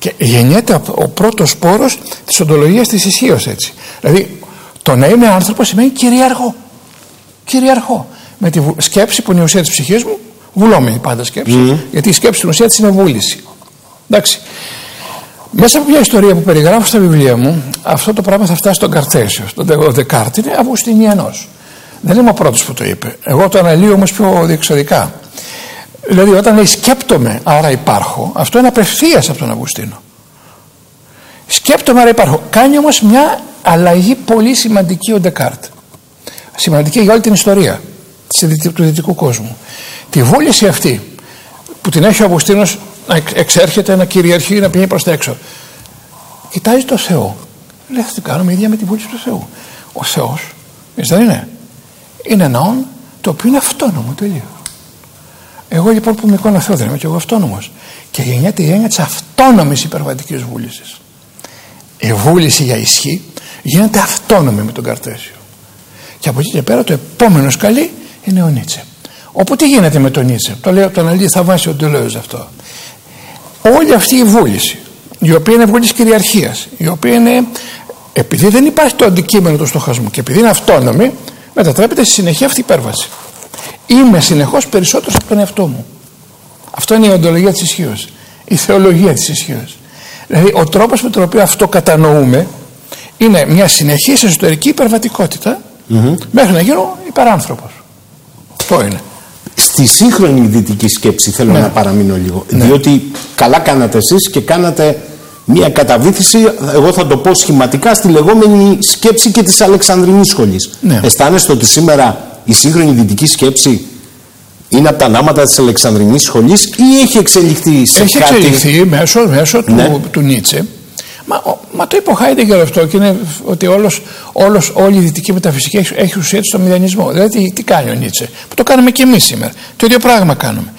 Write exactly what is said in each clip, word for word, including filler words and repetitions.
Και γεννιέται ο πρώτος σπόρος της οντολογίας της ισχύως, έτσι. Δηλαδή το να είμαι άνθρωπος σημαίνει κυριαρχώ. Κυριαρχώ. Με τη σκέψη που είναι η ουσία της ψυχής μου, βουλώμενη πάντα σκέψη, mm. γιατί η σκέψη στην ουσία της είναι βούληση. Εντάξει. Μέσα από μια ιστορία που περιγράφω στα βιβλία μου, αυτό το πράγμα θα φτάσει στον Καρτέσιο. Ο Δεκάρτ είναι Αυγουστινιανός. Δεν είμαι ο πρώτος που το είπε. Εγώ το αναλύω όμως πιο διεξοδικά. Δηλαδή, όταν λέει σκέπτομαι, άρα υπάρχω, αυτό είναι απευθείας από τον Αυγουστίνο. Σκέπτομαι, άρα υπάρχω. Κάνει όμως μια αλλαγή πολύ σημαντική ο Ντεκάρτ. Σημαντική για όλη την ιστορία του δυτικού κόσμου. Τη βούληση αυτή που την έχει ο Αυγουστίνος να εξέρχεται, να κυριαρχεί, να πηγαίνει προς τα έξω. Κοιτάζει το Θεό. Λέει, θα την κάνουμε ίδια με τη βούληση του Θεού. Ο Θεός, δεν είναι. Είναι ένα όν το οποίο είναι αυτόνομο τελείως. Εγώ λοιπόν που με εικόνα Θεό δεν είμαι και εγώ αυτόνομος. Και γεννιέται η έννοια της αυτόνομης υπερβατικής βούλησης. Η βούληση για ισχύ γίνεται αυτόνομη με τον Καρτέσιο. Και από εκεί και πέρα το επόμενο σκαλί είναι ο Νίτσε. Όπου τι γίνεται με τον Νίτσε, το λέω, το αναλύει θαυμάσει ο Ντελόιζ αυτό. Όλη αυτή η βούληση, η οποία είναι βούληση κυριαρχίας, η οποία είναι, επειδή δεν υπάρχει το αντικείμενο του στοχασμού και επειδή είναι αυτόνομη, μετατρέπεται στη συνεχή αυτή υπέρβαση. Είμαι συνεχώς περισσότερος από τον εαυτό μου. Αυτό είναι η οντολογία της ισχύως, η θεολογία της ισχύως. Δηλαδή ο τρόπος με τον οποίο αυτό κατανοούμε είναι μια συνεχής εσωτερική υπερβατικότητα mm-hmm. μέχρι να γίνω υπεράνθρωπος. Αυτό είναι. Στη σύγχρονη δυτική σκέψη θέλω ναι. να παραμείνω λίγο, ναι. διότι καλά κάνατε εσείς και κάνατε μια καταβήθηση, εγώ θα το πω σχηματικά, στη λεγόμενη σκέψη και της Αλεξανδρινής σχολής. Ναι. Αισθάνεστε ότι σήμερα η σύγχρονη δυτική σκέψη είναι από τα νάματα της Αλεξανδρινής σχολής ή έχει εξελιχθεί σε έχει κάτι... Έχει εξελιχθεί μέσω, μέσω ναι. του, του Νίτσε. Μα, μα το είπε ο Χάιντεγκερ αυτό, και είναι ότι όλος, όλος, όλη η δυτική μεταφυσική έχει, έχει ουσία της στο μηδενισμό. Δηλαδή τι, τι κάνει ο Νίτσε, που το κάνουμε και εμείς σήμερα. Το ίδιο πράγμα κάνουμε.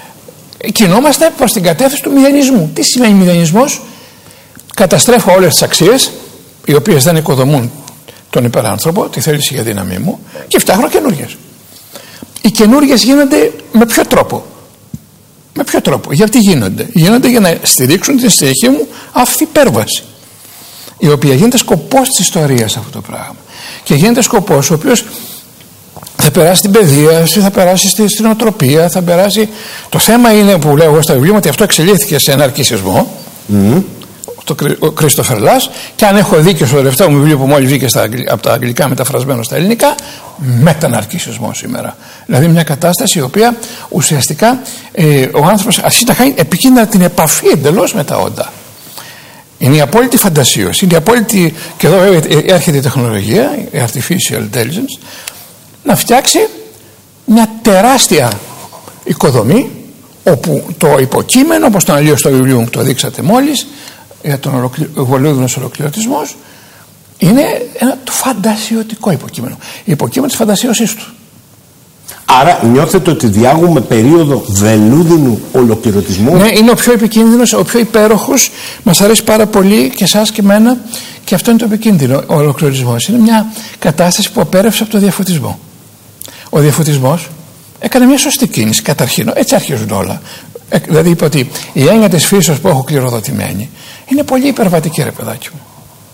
Κινόμαστε προς την κατεύθυνση του μηδενισμού. Τι σημαίνει μηδενισμός? Καταστρέφω όλες τις αξίες, οι οποίες δεν οικοδομούν τον υπεράνθρωπο, τη θέληση για δύναμή μου, και φτιάχνω καινούργιες. Οι καινούργιες γίνονται με ποιο τρόπο? Με ποιο τρόπο? Γιατί γίνονται? Γίνονται για να στηρίξουν την συνεχή μου αυτή υπέρβαση, η οποία γίνεται σκοπός της ιστορίας αυτό το πράγμα. Και γίνεται σκοπός ο οποίος θα περάσει στην παιδεία, θα περάσει στην οτροπία, θα περάσει. Το θέμα είναι που λέω εγώ στα βιβλία ότι αυτό εξελίχθηκε σε ένα αρκισισμό. Mm. Ο Κρίστοφερ Λας, και αν έχω δίκιο στο τελευταίο μου βιβλίο που μόλις βγήκε στα, από τα αγγλικά μεταφρασμένο στα ελληνικά, μεταναρκισισμό σήμερα. Δηλαδή μια κατάσταση η οποία ουσιαστικά ε, ο άνθρωπος αρχίζει να χάνει επικίνδυνα την επαφή εντελώς με τα όντα. Είναι η απόλυτη φαντασίωση, είναι η απόλυτη, και εδώ έρχεται η τεχνολογία, η artificial intelligence, να φτιάξει μια τεράστια οικοδομή όπου το υποκείμενο, όπως το αναλύω στο βιβλίο μου που το δείξατε μόλις, για τον βολούδινος ολοκληρωτισμός, είναι ένα φαντασιωτικό υποκείμενο. Υποκείμενο της φαντασίωσής του. Άρα νιώθετε ότι διάγουμε περίοδο βελούδινου ολοκληρωτισμού? Ναι, είναι ο πιο επικίνδυνος, ο πιο υπέροχος. Μας αρέσει πάρα πολύ και εσάς και εμένα, και αυτό είναι το επικίνδυνο. Ο ολοκληρωτισμός είναι μια κατάσταση που απέρευσε από το διαφωτισμό. Ο διαφωτισμός έκανε μια σωστή κίνηση καταρχήν. Έτσι αρχίζουν όλα. Ε, δηλαδή είπε ότι η έννοια της φύσεως που έχω κληροδοτημένη είναι πολύ υπερβατική, ρε παιδάκι μου.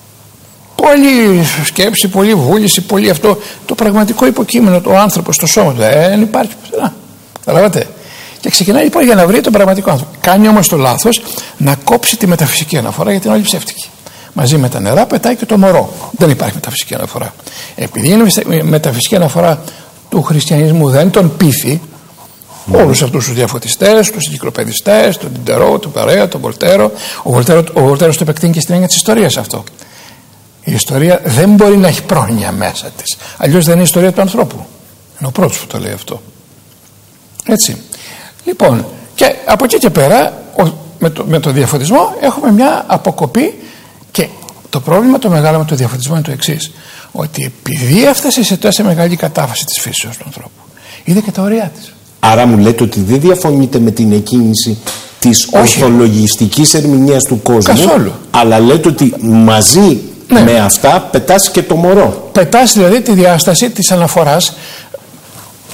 Πολύ σκέψη, πολύ βούληση, πολύ αυτό. Το πραγματικό υποκείμενο, ο άνθρωπος, το σώμα του δεν υπάρχει πουθενά. Καταλάβατε? Και ξεκινάει λοιπόν για να βρει τον πραγματικό άνθρωπο. Κάνει όμως το λάθος να κόψει τη μεταφυσική αναφορά, γιατί είναι όλη ψεύτικη. Μαζί με τα νερά πετάει και το μωρό. Δεν υπάρχει μεταφυσική αναφορά. Επειδή είναι μεταφυσική αναφορά του χριστιανισμού, δεν τον πείθει. Mm. Όλους αυτούς τους διαφωτιστές, τους εγκυκλοπαιδιστές, τον Τιντερό, τον Παρέα, τον Βολτέρο. Ο Βολτέρο, ο Βολτέρος το επεκτείνει και στην έννοια της ιστορίας αυτό. Η ιστορία δεν μπορεί να έχει πρόνοια μέσα της. Αλλιώς δεν είναι η ιστορία του ανθρώπου. Είναι ο πρώτος που το λέει αυτό. Έτσι. Λοιπόν, και από εκεί και πέρα, ο, με, το, με το διαφωτισμό έχουμε μια αποκοπή, και το πρόβλημα το μεγάλο με το διαφωτισμό είναι το εξής. Ότι επειδή έφτασε σε τόσο μεγάλη κατάφαση της φύσεως του ανθρώπου, είδε και τα ωριά της. Άρα μου λέτε ότι δεν διαφωνείτε με την εκκίνηση της ορθολογιστικής ερμηνείας του κόσμου. Καθόλου. Αλλά λέτε ότι μαζί ναι. με αυτά πετάς και το μωρό. Πετάς δηλαδή τη διάσταση της αναφοράς.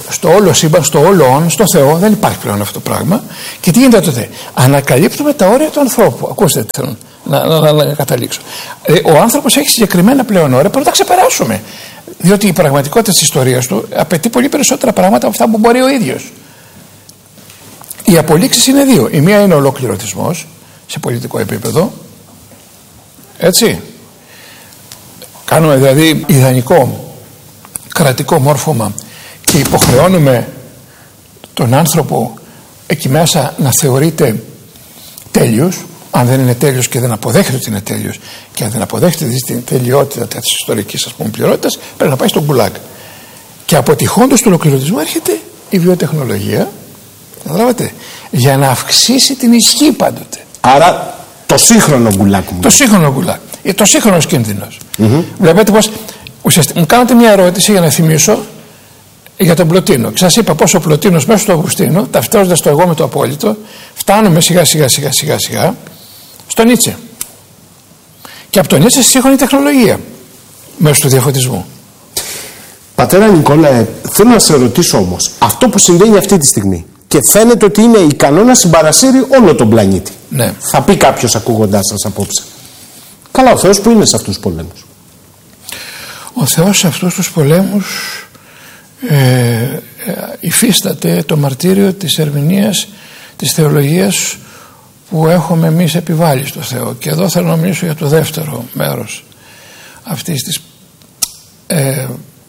στο όλο σύμπαν, στο όλο όν, στο Θεό, δεν υπάρχει πλέον αυτό το πράγμα. Και τι γίνεται τότε? Ανακαλύπτουμε τα όρια του ανθρώπου. Ακούστε τι θέλω να, να, να, να καταλήξω. Ε, ο άνθρωπος έχει συγκεκριμένα πλέον όρια, πρέπει να τα ξεπεράσουμε. Διότι η πραγματικότητα της ιστορίας του απαιτεί πολύ περισσότερα πράγματα από αυτά που μπορεί ο ίδιος. Οι απολύξεις είναι δύο. Η μία είναι ο ολοκληρωτισμός σε πολιτικό επίπεδο. Έτσι. Κάνουμε δηλαδή ιδανικό κρατικό μόρφωμα και υποχρεώνουμε τον άνθρωπο εκεί μέσα να θεωρείται τέλειος. Αν δεν είναι τέλειος και δεν αποδέχεται ότι είναι τέλειος και αν δεν αποδέχεται την τελειότητα της ιστορικής, ας πούμε, πληρότητας, πρέπει να πάει στον γκουλάγ. Και αποτυχώντας του ολοκληρωτισμού έρχεται η βιοτεχνολογία, καταλάβατε, για να αυξήσει την ισχύ πάντοτε. Άρα το σύγχρονο γκουλάγ. Το σύγχρονο γκουλάγ. Το σύγχρονος κίνδυνος. Mm-hmm. Βλέπετε πως ουσιαστικά μου κάνατε μια ερώτηση για να θυμίσω για τον Πλωτίνο. Σας είπα πως ο Πλωτίνος μέσα στο Αυγουστίνο, ταυτίζοντας το εγώ με το απόλυτο, φτάνουμε σιγά σιγά σιγά σιγά σιγά στο Νίτσε. Και από τον Νίτσε στη σύγχρονη τεχνολογία μέσω του διαφωτισμού. Πατέρα Νικόλαε, θέλω να σε ρωτήσω όμως, αυτό που συμβαίνει αυτή τη στιγμή και φαίνεται ότι είναι ικανό να συμπαρασύρει όλο τον πλανήτη. Ναι. Θα πει κάποιος ακούγοντάς σας απόψε. Καλά, ο Θεός που είναι σε αυτούς τους πολέμους? Ο Θεός σε αυτούς τους πολέμους ε, ε, υφίσταται το μαρτύριο της ερμηνείας της θεολογίας που έχουμε εμείς επιβάλει στο Θεό. Και εδώ θέλω να μιλήσω για το δεύτερο μέρος αυτής της ε,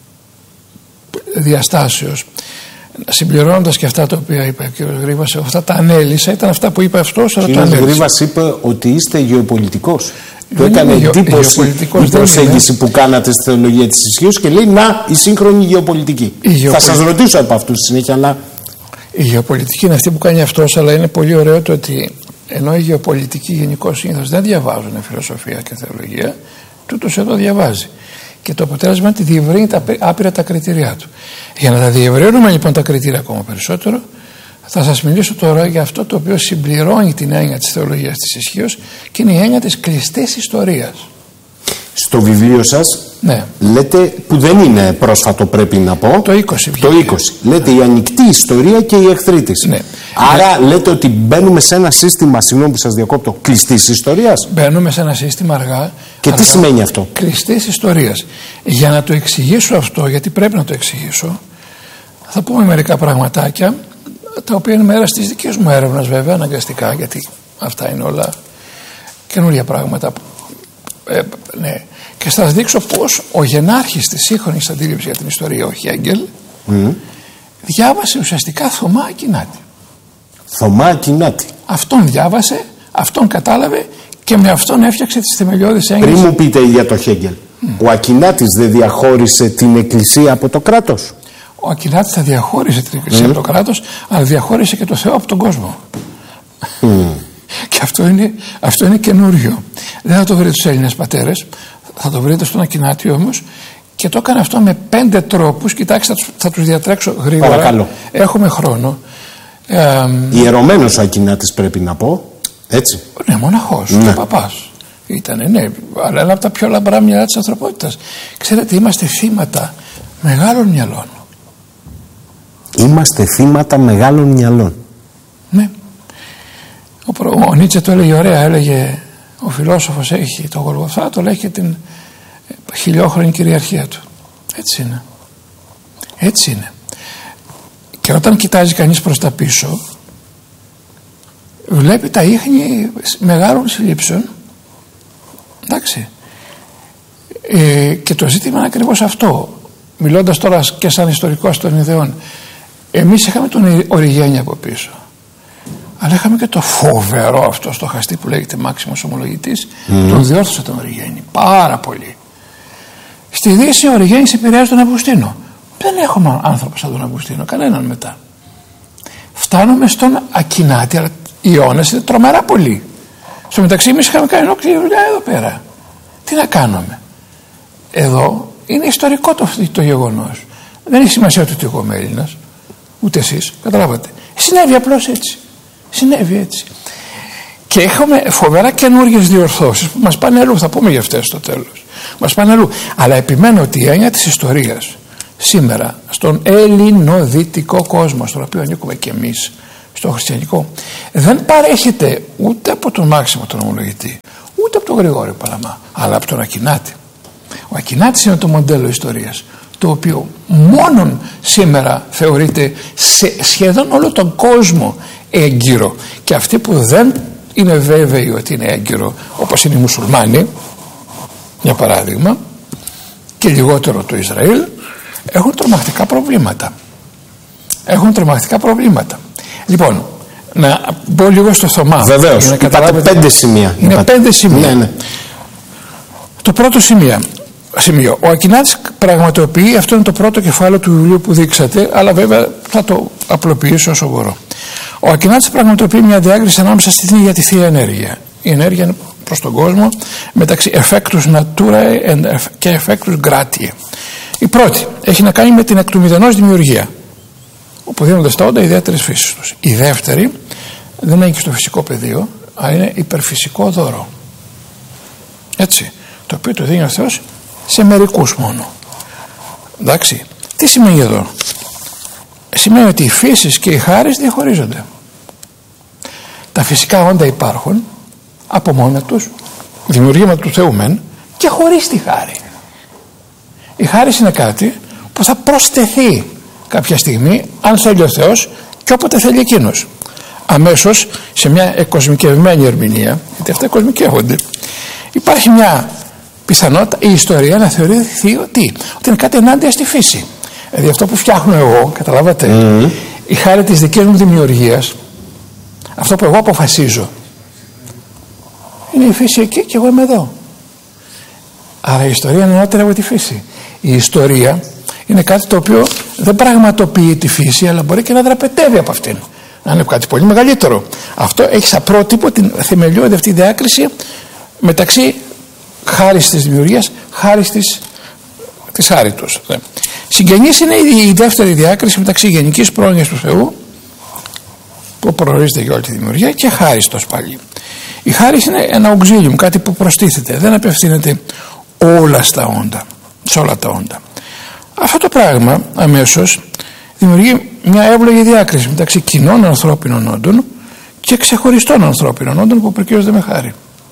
διαστάσεως, συμπληρώνοντας και αυτά τα οποία είπε ο κ. Γρήβας. Αυτά τα ανέλησα, ήταν αυτά που είπε αυτός, αλλά ο το ανέλησα. Ο κ. Γρήβας είπε ότι είστε γεωπολιτικός. Του έκανε εντύπωση η προσέγγιση που κάνατε στη θεολογία της ισχύως και λέει να, η σύγχρονη γεωπολιτική. Η γεωπολιτική. Θα σας ρωτήσω από αυτού στη συνέχεια, αλλά... Η γεωπολιτική είναι αυτή που κάνει αυτός, αλλά είναι πολύ ωραίο το ότι ενώ η γεωπολιτική γενικώς συνήθως δεν διαβάζουν φιλοσοφία και θεολογία, τούτος εδώ διαβάζει. Και το αποτέλεσμα είναι ότι διευρύνει τα άπειρα τα κριτήριά του. Για να τα διευρύνουμε λοιπόν τα κριτήρια ακόμα περισσότερο, θα σας μιλήσω τώρα για αυτό το οποίο συμπληρώνει την έννοια της θεολογίας της ισχύως και είναι η έννοια της κλειστής ιστορίας. Στο βιβλίο σας, ναι, λέτε, που δεν είναι πρόσφατο πρέπει να πω, το είκοσι, το είκοσι, λέτε ναι, η ανοιχτή ιστορία και η εχθρή της. Ναι. Άρα ναι, λέτε ότι μπαίνουμε σε ένα σύστημα, συγγνώμη που σας διακόπτω, κλειστής ιστορίας. Μπαίνουμε σε ένα σύστημα αργά. Και αργά, τι σημαίνει αυτό? Κλειστής ιστορίας. Για να το εξηγήσω αυτό, γιατί πρέπει να το εξηγήσω, θα πούμε μερικά πραγματάκια, τα οποία είναι μέρας της δικής μου έρευνας βέβαια, αναγκαστικά, γιατί αυτά είναι όλα καινούργια πράγματα. Ε, ναι. Και θα σας δείξω πως ο γενάρχης της σύγχρονης αντίληψης για την ιστορία, ο Χέγκελ, mm. διάβασε ουσιαστικά Θωμά Ακινάτη. Θωμά Ακινάτη. Αυτόν διάβασε, αυτόν κατάλαβε και με αυτόν έφτιαξε τις θεμελιώδεις έννοιες. Πριν μου πείτε για το Χέγκελ, mm. ο Ακινάτης δεν διαχώρισε την Εκκλησία από το κράτος? Ο Ακινάτης θα διαχώρισε την Εκκλησία mm. από το κράτος, αλλά διαχώρισε και το Θεό από τον κόσμο. Mm. Και αυτό είναι, αυτό είναι καινούριο. Δεν θα το βρείτε στους Έλληνες πατέρες, θα το βρείτε στον Ακινάτη όμως, και το έκανε αυτό με πέντε τρόπους. Κοιτάξτε, θα τους, θα τους διατρέξω γρήγορα. Παρακαλώ. Έχουμε χρόνο. Ε, Ιερωμένος ο Ακινάτης πρέπει να πω, έτσι. Ναι, μοναχός, ναι, και παπάς. Ήτανε, ναι, αλλά ένα από τα πιο λαμπρά μυαλά της ανθρωπότητας. Ξέρετε, είμαστε θύματα μεγάλων μυαλών. Είμαστε θύματα μεγάλων μυαλών. Ναι. Ο, ο Νίτσε το έλεγε ωραία, έλεγε ο φιλόσοφος έχει το Γολγοθά, το λέει και την χιλιόχρονη κυριαρχία του. Έτσι είναι. Έτσι είναι. Και όταν κοιτάζει κανείς προς τα πίσω, βλέπει τα ίχνη μεγάλων συλλήψεων. Εντάξει. Ε, και το ζήτημα είναι ακριβώς αυτό. Μιλώντας τώρα και σαν ιστορικός των ιδεών, εμείς είχαμε τον Οριγένη από πίσω, αλλά είχαμε και το φοβερό αυτό στοχαστή που λέγεται Μάξιμος Ομολογητής. Mm. Τον διόρθωσε τον Οριγένη πάρα πολύ. Στη Δύση ο Οριγένης επηρεάζει τον Αυγουστίνο. Δεν έχουμε άνθρωπο σαν τον Αυγουστίνο, κανέναν μετά. Φτάνουμε στον Ακινάτη, αλλά οι αιώνες είναι τρομερά πολύ. Στο μεταξύ εμείς είχαμε κάνει ολόκληρη δουλειά εδώ πέρα. Τι να κάνουμε? Εδώ είναι ιστορικό το, το γεγονός. Δεν έχει σημασία ότι εγώ είμαι Έλληνας, ούτε εσείς, καταλάβατε. Συνέβη απλώς έτσι. Συνέβη έτσι. Και έχουμε φοβερά καινούργιες διορθώσεις που μας πάνε αλλού. Θα πούμε για αυτές στο τέλος. Μας πάνε αλλού. Αλλά επιμένω ότι η έννοια της ιστορίας σήμερα στον ελληνοδυτικό κόσμο, στον οποίο ανήκουμε και εμείς, στο χριστιανικό, δεν παρέχεται ούτε από τον Μάξιμο τον ομολογητή, ούτε από τον Γρηγόρη Παλαμά, αλλά από τον Ακινάτη. Ο Ακινάτης είναι το μοντέλο ιστορίας, το οποίο μόνον σήμερα θεωρείται σε σχεδόν όλο τον κόσμο έγκυρο, και αυτοί που δεν είναι βέβαιοι ότι είναι έγκυρο, όπως είναι οι μουσουλμάνοι για παράδειγμα, και λιγότερο το Ισραήλ, έχουν τρομακτικά προβλήματα έχουν τρομακτικά προβλήματα Λοιπόν, να μπω λίγο στο Θωμά. Βεβαίως, είπατε πέντε σημεία. Είναι είπατε. πέντε σημεία. Ναι, ναι. Το πρώτο σημείο, σημείο. Ο Ακινάτης πραγματοποιεί, αυτό είναι το πρώτο κεφάλαιο του βιβλίου που δείξατε, αλλά βέβαια θα το απλοποιήσω όσο μπορώ. Ο Ακινάτης πραγματοποιεί μια διάκριση ανάμεσα στην ίδια τη θεία ενέργεια. Η ενέργεια είναι προς τον κόσμο μεταξύ effectus naturae και effectus gratiae. Η πρώτη έχει να κάνει με την εκ του μηδενός δημιουργία, όπου δίνονται στα όντα ιδιαίτερες φύσεις τους. Η δεύτερη δεν είναι και στο φυσικό πεδίο, αλλά είναι υπερφυσικό δώρο. Έτσι, το οποίο το δίνει ο Θεός σε μερικούς μόνο. Εντάξει, τι σημαίνει εδώ? Σημαίνει ότι οι φύσεις και οι χάρις διαχωρίζονται. Τα φυσικά όντα υπάρχουν από μόνα τους, δημιουργήματα του Θεού μεν, και χωρίς τη χάρη. Η χάρη είναι κάτι που θα προσθεθεί κάποια στιγμή, αν θέλει ο Θεός και όποτε θέλει εκείνος. Αμέσως, σε μια εκκοσμικευμένη ερμηνεία, γιατί αυτά εκκοσμικεύονται, υπάρχει μια πιθανότητα η ιστορία να θεωρηθεί ότι, ότι είναι κάτι ενάντια στη φύση. Δηλαδή αυτό που φτιάχνω εγώ, καταλάβατε, mm. η χάρη της δικής μου δημιουργίας, αυτό που εγώ αποφασίζω, είναι η φύση εκεί και εγώ είμαι εδώ. Άρα η ιστορία είναι ανώτερη από τη φύση. Η ιστορία είναι κάτι το οποίο δεν πραγματοποιεί τη φύση, αλλά μπορεί και να δραπετεύει από αυτήν. Να είναι κάτι πολύ μεγαλύτερο. Αυτό έχει σαν πρότυπο την θεμελιώδη αυτή διάκριση μεταξύ χάρης της δημιουργίας, χάρης της, της άρρητος. Συγγενής είναι η δεύτερη διάκριση μεταξύ γενικής πρόνοιας του Θεού, που προορίζεται για όλη τη δημιουργία, και χάριστος πάλι. Η χάρις είναι ένα οξύλιουμ, κάτι που προστίθεται, δεν απευθύνεται όλα στα όντα, σε όλα τα όντα. Αυτό το πράγμα αμέσως δημιουργεί μια εύλογη διάκριση μεταξύ κοινών ανθρώπινων όντων και ξεχωριστών ανθρώπινων όντων που προκύρονται με χάρη.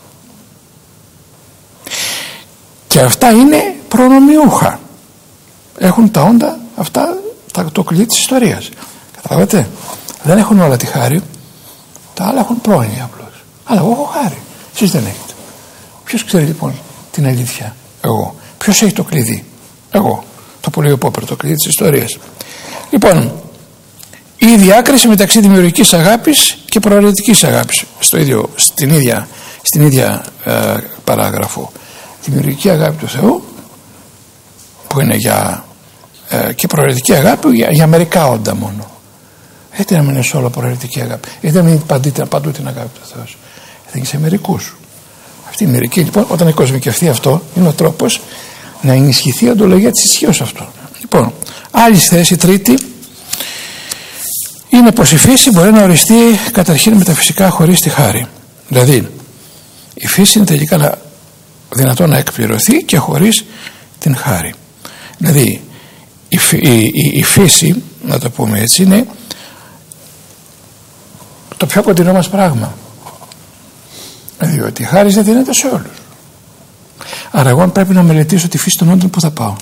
Και αυτά είναι προνομιούχα. Έχουν τα όντα αυτά το κλειδί της ιστορίας. Καταλαβαίνετε, δεν έχουν όλα τη χάρη, τα άλλα έχουν πρόνοια απλώς. Αλλά εγώ έχω χάρη, εσείς δεν έχετε. Ποιος ξέρει λοιπόν την αλήθεια? Εγώ. Ποιος έχει το κλειδί? Εγώ. Το πολύ υπόπερ, το κλειδί της ιστορίας. Λοιπόν, η διάκριση μεταξύ δημιουργικής αγάπης και προαιρετικής αγάπης, στο ίδιο, στην ίδια, στην ίδια ε, παράγραφο. Δημιουργική αγάπη του Θεού, που είναι για ε, και προαιρετική αγάπη για, για μερικά όντα μόνο. Γιατί να μην είναι σε όλα προαιρετική αγάπη? Γιατί να μην παντείτε παντού την αγάπη του Θεού? Είναι σε μερικούς. Αυτή η μερική λοιπόν, όταν εκκοσμικευτεί αυτό, είναι ο τρόπος να ενισχυθεί η οντολογία της ισχύως αυτού. Λοιπόν, άλλη θέση, τρίτη, είναι πως η φύση μπορεί να οριστεί καταρχήν μεταφυσικά χωρίς τη χάρη. Δηλαδή, η φύση είναι τελικά να, δυνατόν να εκπληρωθεί και χωρίς την χάρη. Δηλαδή, η, η, η, η φύση, να το πούμε έτσι, είναι το πιο κοντινό μας πράγμα. Διότι η χάρις δεν δίνεται σε όλους. Άρα εγώ αν πρέπει να μελετήσω τη φύση των όντων, που θα πάω?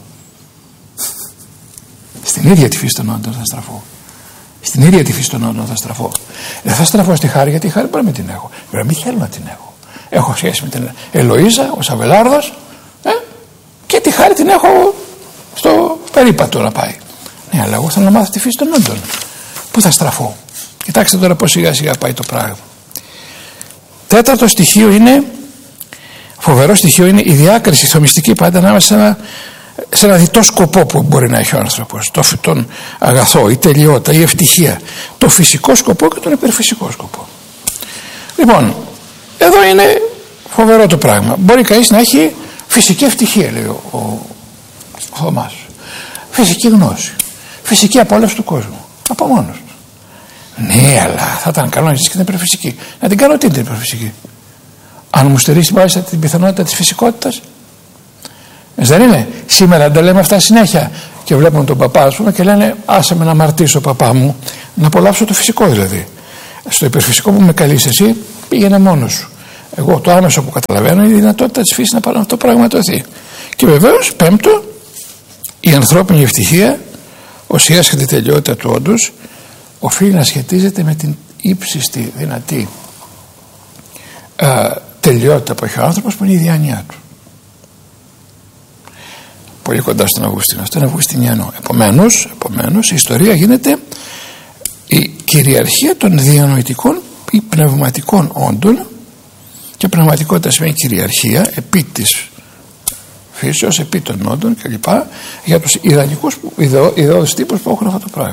Στην ίδια τη φύση των όντων θα στραφώ. Στην ίδια τη φύση των όντων θα στραφώ. Δεν θα στραφώ στη χάρη, γιατί η χάρη μπορεί να μην την έχω. Μπορεί να μην θέλω να την έχω. Έχω σχέση με την Ελοΐζα, ο Σαβελάρδος, ε, και τη χάρη την έχω στο περίπατο να πάει. Ναι, αλλά εγώ θέλω να μάθω τη φύση των όντων. Πού θα στραφώ? Κοιτάξτε τώρα πως σιγά σιγά πάει το πράγμα. Τέταρτο στοιχείο είναι, φοβερό στοιχείο, είναι η διάκριση θομιστική πάντα ανάμεσα σε ένα, σε ένα διτό σκοπό που μπορεί να έχει ο άνθρωπος. Το, τον αγαθό, η τελειότητα, η ευτυχία. Το φυσικό σκοπό και τον υπερφυσικό σκοπό. Λοιπόν, εδώ είναι φοβερό το πράγμα. Μπορεί κανείς να έχει φυσική ευτυχία, λέει ο, ο, ο Θωμάς. Φυσική γνώση. Φυσική απόλαυση του κόσμου. Από μόνος του. Ναι, αλλά θα ήταν καλό να ζήσει και την υπερφυσική. Να την κάνω τι την υπερφυσική? Αν μου στερήσει μάλιστα την πιθανότητα της φυσικότητας. Δεν είναι? Σήμερα τα λέμε αυτά συνέχεια. και βλέπουν τον παπά, ας πούμε, και λένε άσε με να αμαρτήσω παπά μου, να απολαύσω το φυσικό δηλαδή. Στο υπερφυσικό που με καλείς εσύ, πήγαινε μόνος σου. Εγώ το άμεσο που καταλαβαίνω είναι η δυνατότητα της φύσης να αυτό πραγματοθεί. Και βεβαίως, πέμπτο, η ανθρώπινη ευτυχία, ως η έσχατη τελειότητα του όντως, οφείλει να σχετίζεται με την ύψιστη δυνατή α, τελειότητα που έχει ο άνθρωπος, που είναι η διάνοιά του. Πολύ κοντά στον Αυγουστίνο, στον Αυγουστινιανό. Επομένως, επομένως η ιστορία γίνεται η κυριαρχία των διανοητικών ή πνευματικών όντων, και πνευματικότητα σημαίνει κυριαρχία επί της φύσεως, επί των όντων κλπ. Για τους ιδανικούς, ιδεώδεις τύπους που έχουν αυτό το πράγμα.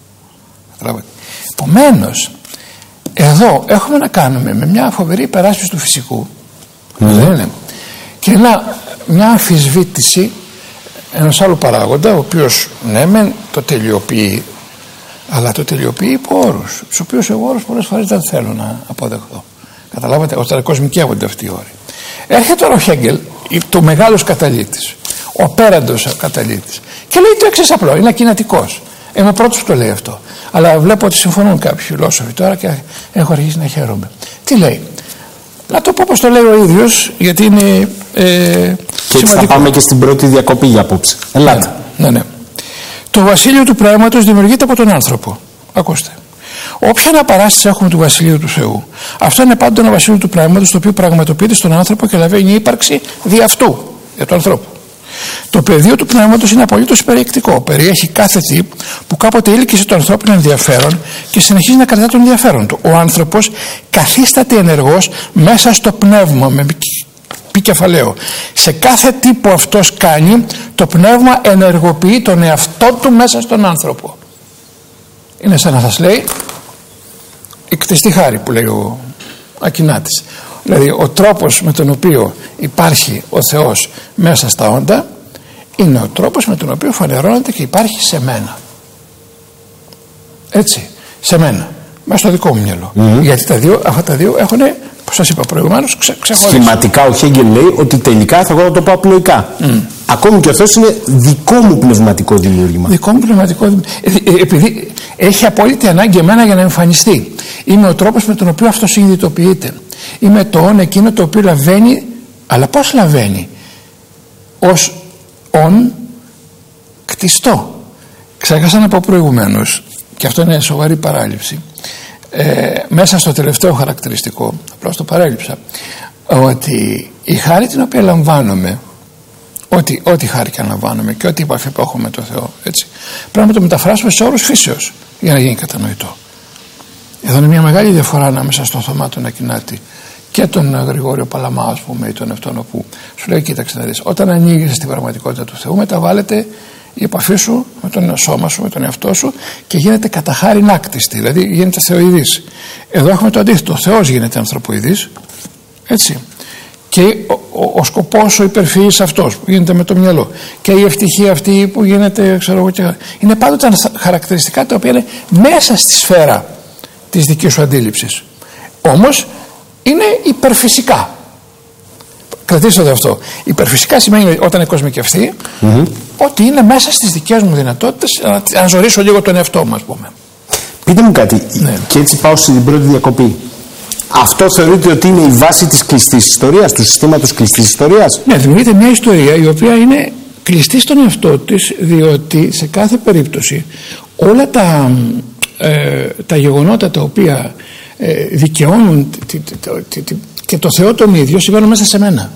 Επομένως, εδώ έχουμε να κάνουμε με μια φοβερή υπεράσπιση του φυσικού, mm. δεν είναι, και ένα, μια αμφισβήτηση ενός άλλου παράγοντα, ο οποίος ναι μεν το τελειοποιεί, αλλά το τελειοποιεί υπό όρους, τους οποίους εγώ όρους πολλές φορές δεν θέλω να αποδεχθώ. Καταλάβατε, όταν κοσμικεύονται αυτοί οι όροι. Έρχεται τώρα ο Χέγκελ, το μεγάλος καταλήτης, ο απέραντος καταλήτης, και λέει το εξής απλό, είναι ακινατικός. Είμαι ο πρώτος που το λέει αυτό. Αλλά βλέπω ότι συμφωνούν κάποιοι φιλόσοφοι τώρα και έχω αρχίσει να χαίρομαι. Τι λέει? Να το πω όπως το λέει ο ίδιος, γιατί είναι ε, και έτσι θα πάμε και στην πρώτη διακοπή για απόψε. Ελάτε. Ναι, ναι, ναι. Το βασίλειο του πράγματος δημιουργείται από τον άνθρωπο. Ακούστε. Όποια αναπαράσταση έχουμε του βασιλείου του Θεού, αυτό είναι πάντοτε ένα βασίλειο του πράγματος, το οποίο πραγματοποιείται στον άνθρωπο και λαβαίνει ύπαρξη δι' αυτού, για τον ανθρώπο. Το πεδίο του πνεύματος είναι απολύτως περιεκτικό. Περιέχει κάθε τι που κάποτε ήλκησε το ανθρώπινο ενδιαφέρον και συνεχίζει να κρατά τον ενδιαφέρον του. Ο άνθρωπος καθίσταται ενεργός μέσα στο πνεύμα, με πι κεφαλαίο. Σε κάθε τι που αυτός κάνει, το πνεύμα ενεργοποιεί τον εαυτό του μέσα στον άνθρωπο. Είναι σαν να σας λέει η κτιστή χάρη που λέει ο Ακινάτης. Δηλαδή ο τρόπος με τον οποίο υπάρχει ο Θεός μέσα στα όντα είναι ο τρόπος με τον οποίο φανερώνεται και υπάρχει σε μένα. Έτσι, σε μένα, μέσα στο δικό μου μυαλό. Mm-hmm. Γιατί τα δύο, αυτά τα δύο έχουν, όπως σας είπα προηγουμένως, ξε, ξεχωρίσει. Σχηματικά ο Χέγκελ λέει ότι τελικά, θα εγώ να το πω απλοϊκά, mm. ακόμη και ο Θεός είναι δικό μου πνευματικό δημιούργημα. Δικό μου πνευματικό δημιούργημα. Επειδή έχει απόλυτη ανάγκη εμένα για να εμφανιστεί. Είναι ο τρόπος με τον οποίο αυτό συνειδητοποιείται. Είμαι το όν εκείνο το οποίο λαβαίνει, αλλά πώς λαβαίνει? Ως όν κτιστό. Ξέχασα να πω προηγουμένως, και αυτό είναι σοβαρή παράληψη, ε, μέσα στο τελευταίο χαρακτηριστικό, απλώς το παρέλειψα, ότι η χάρη την οποία λαμβάνομαι, ό,τι, ό,τι χάρη και αν λαμβάνομαι και ό,τι επαφή που έχουμε με τον Θεό, έτσι, πρέπει να το μεταφράσουμε σε όρους φύσεως για να γίνει κατανοητό. Εδώ είναι μια μεγάλη διαφορά ανάμεσα στον Θωμά τον Ακινάτη και τον Γρηγόριο Παλαμά, ας πούμε, ή τον αυτόν που σου λέει: κοίταξε να δεις, όταν ανοίγεις στην πραγματικότητα του Θεού, μεταβάλλεται η επαφή σου με τον σώμα σου, με τον εαυτό σου, και γίνεται κατά χάριν άκτιστη, δηλαδή γίνεται θεοειδής. Εδώ έχουμε το αντίθετο. Ο Θεός γίνεται ανθρωποειδής, έτσι. Και ο, ο, ο σκοπός ο υπερφυής αυτός που γίνεται με το μυαλό, και η ευτυχία αυτή που γίνεται, ξέρω εγώ, και... είναι πάντοτε χαρακτηριστικά τα οποία είναι μέσα στη σφαίρα της δικής σου αντίληψης. Όμως είναι υπερφυσικά. Κρατήστε το αυτό. Υπερφυσικά σημαίνει, όταν είναι κοσμικευτεί, mm-hmm. ότι είναι μέσα στις δικές μου δυνατότητες να ζωρίσω λίγο τον εαυτό μου, ας πούμε. Πείτε μου κάτι, ναι. Και έτσι πάω στην πρώτη διακοπή. Αυτό θεωρείτε ότι είναι η βάση της κλειστής ιστορίας, του συστήματος κλειστής ιστορίας? Ναι, δημιουργείται μια ιστορία η οποία είναι κλειστή στον εαυτό της, διότι σε κάθε περίπτωση όλα τα, ε, τα γεγονότα τα οποία ε, δικαιώνουν τη, τη, τη, τη, και το Θεό τον ίδιο συμβαίνουν μέσα σε μένα.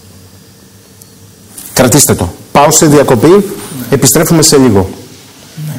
Κρατήστε το. Πάω σε διακοπή, ναι. Επιστρέφουμε σε λίγο. Ναι.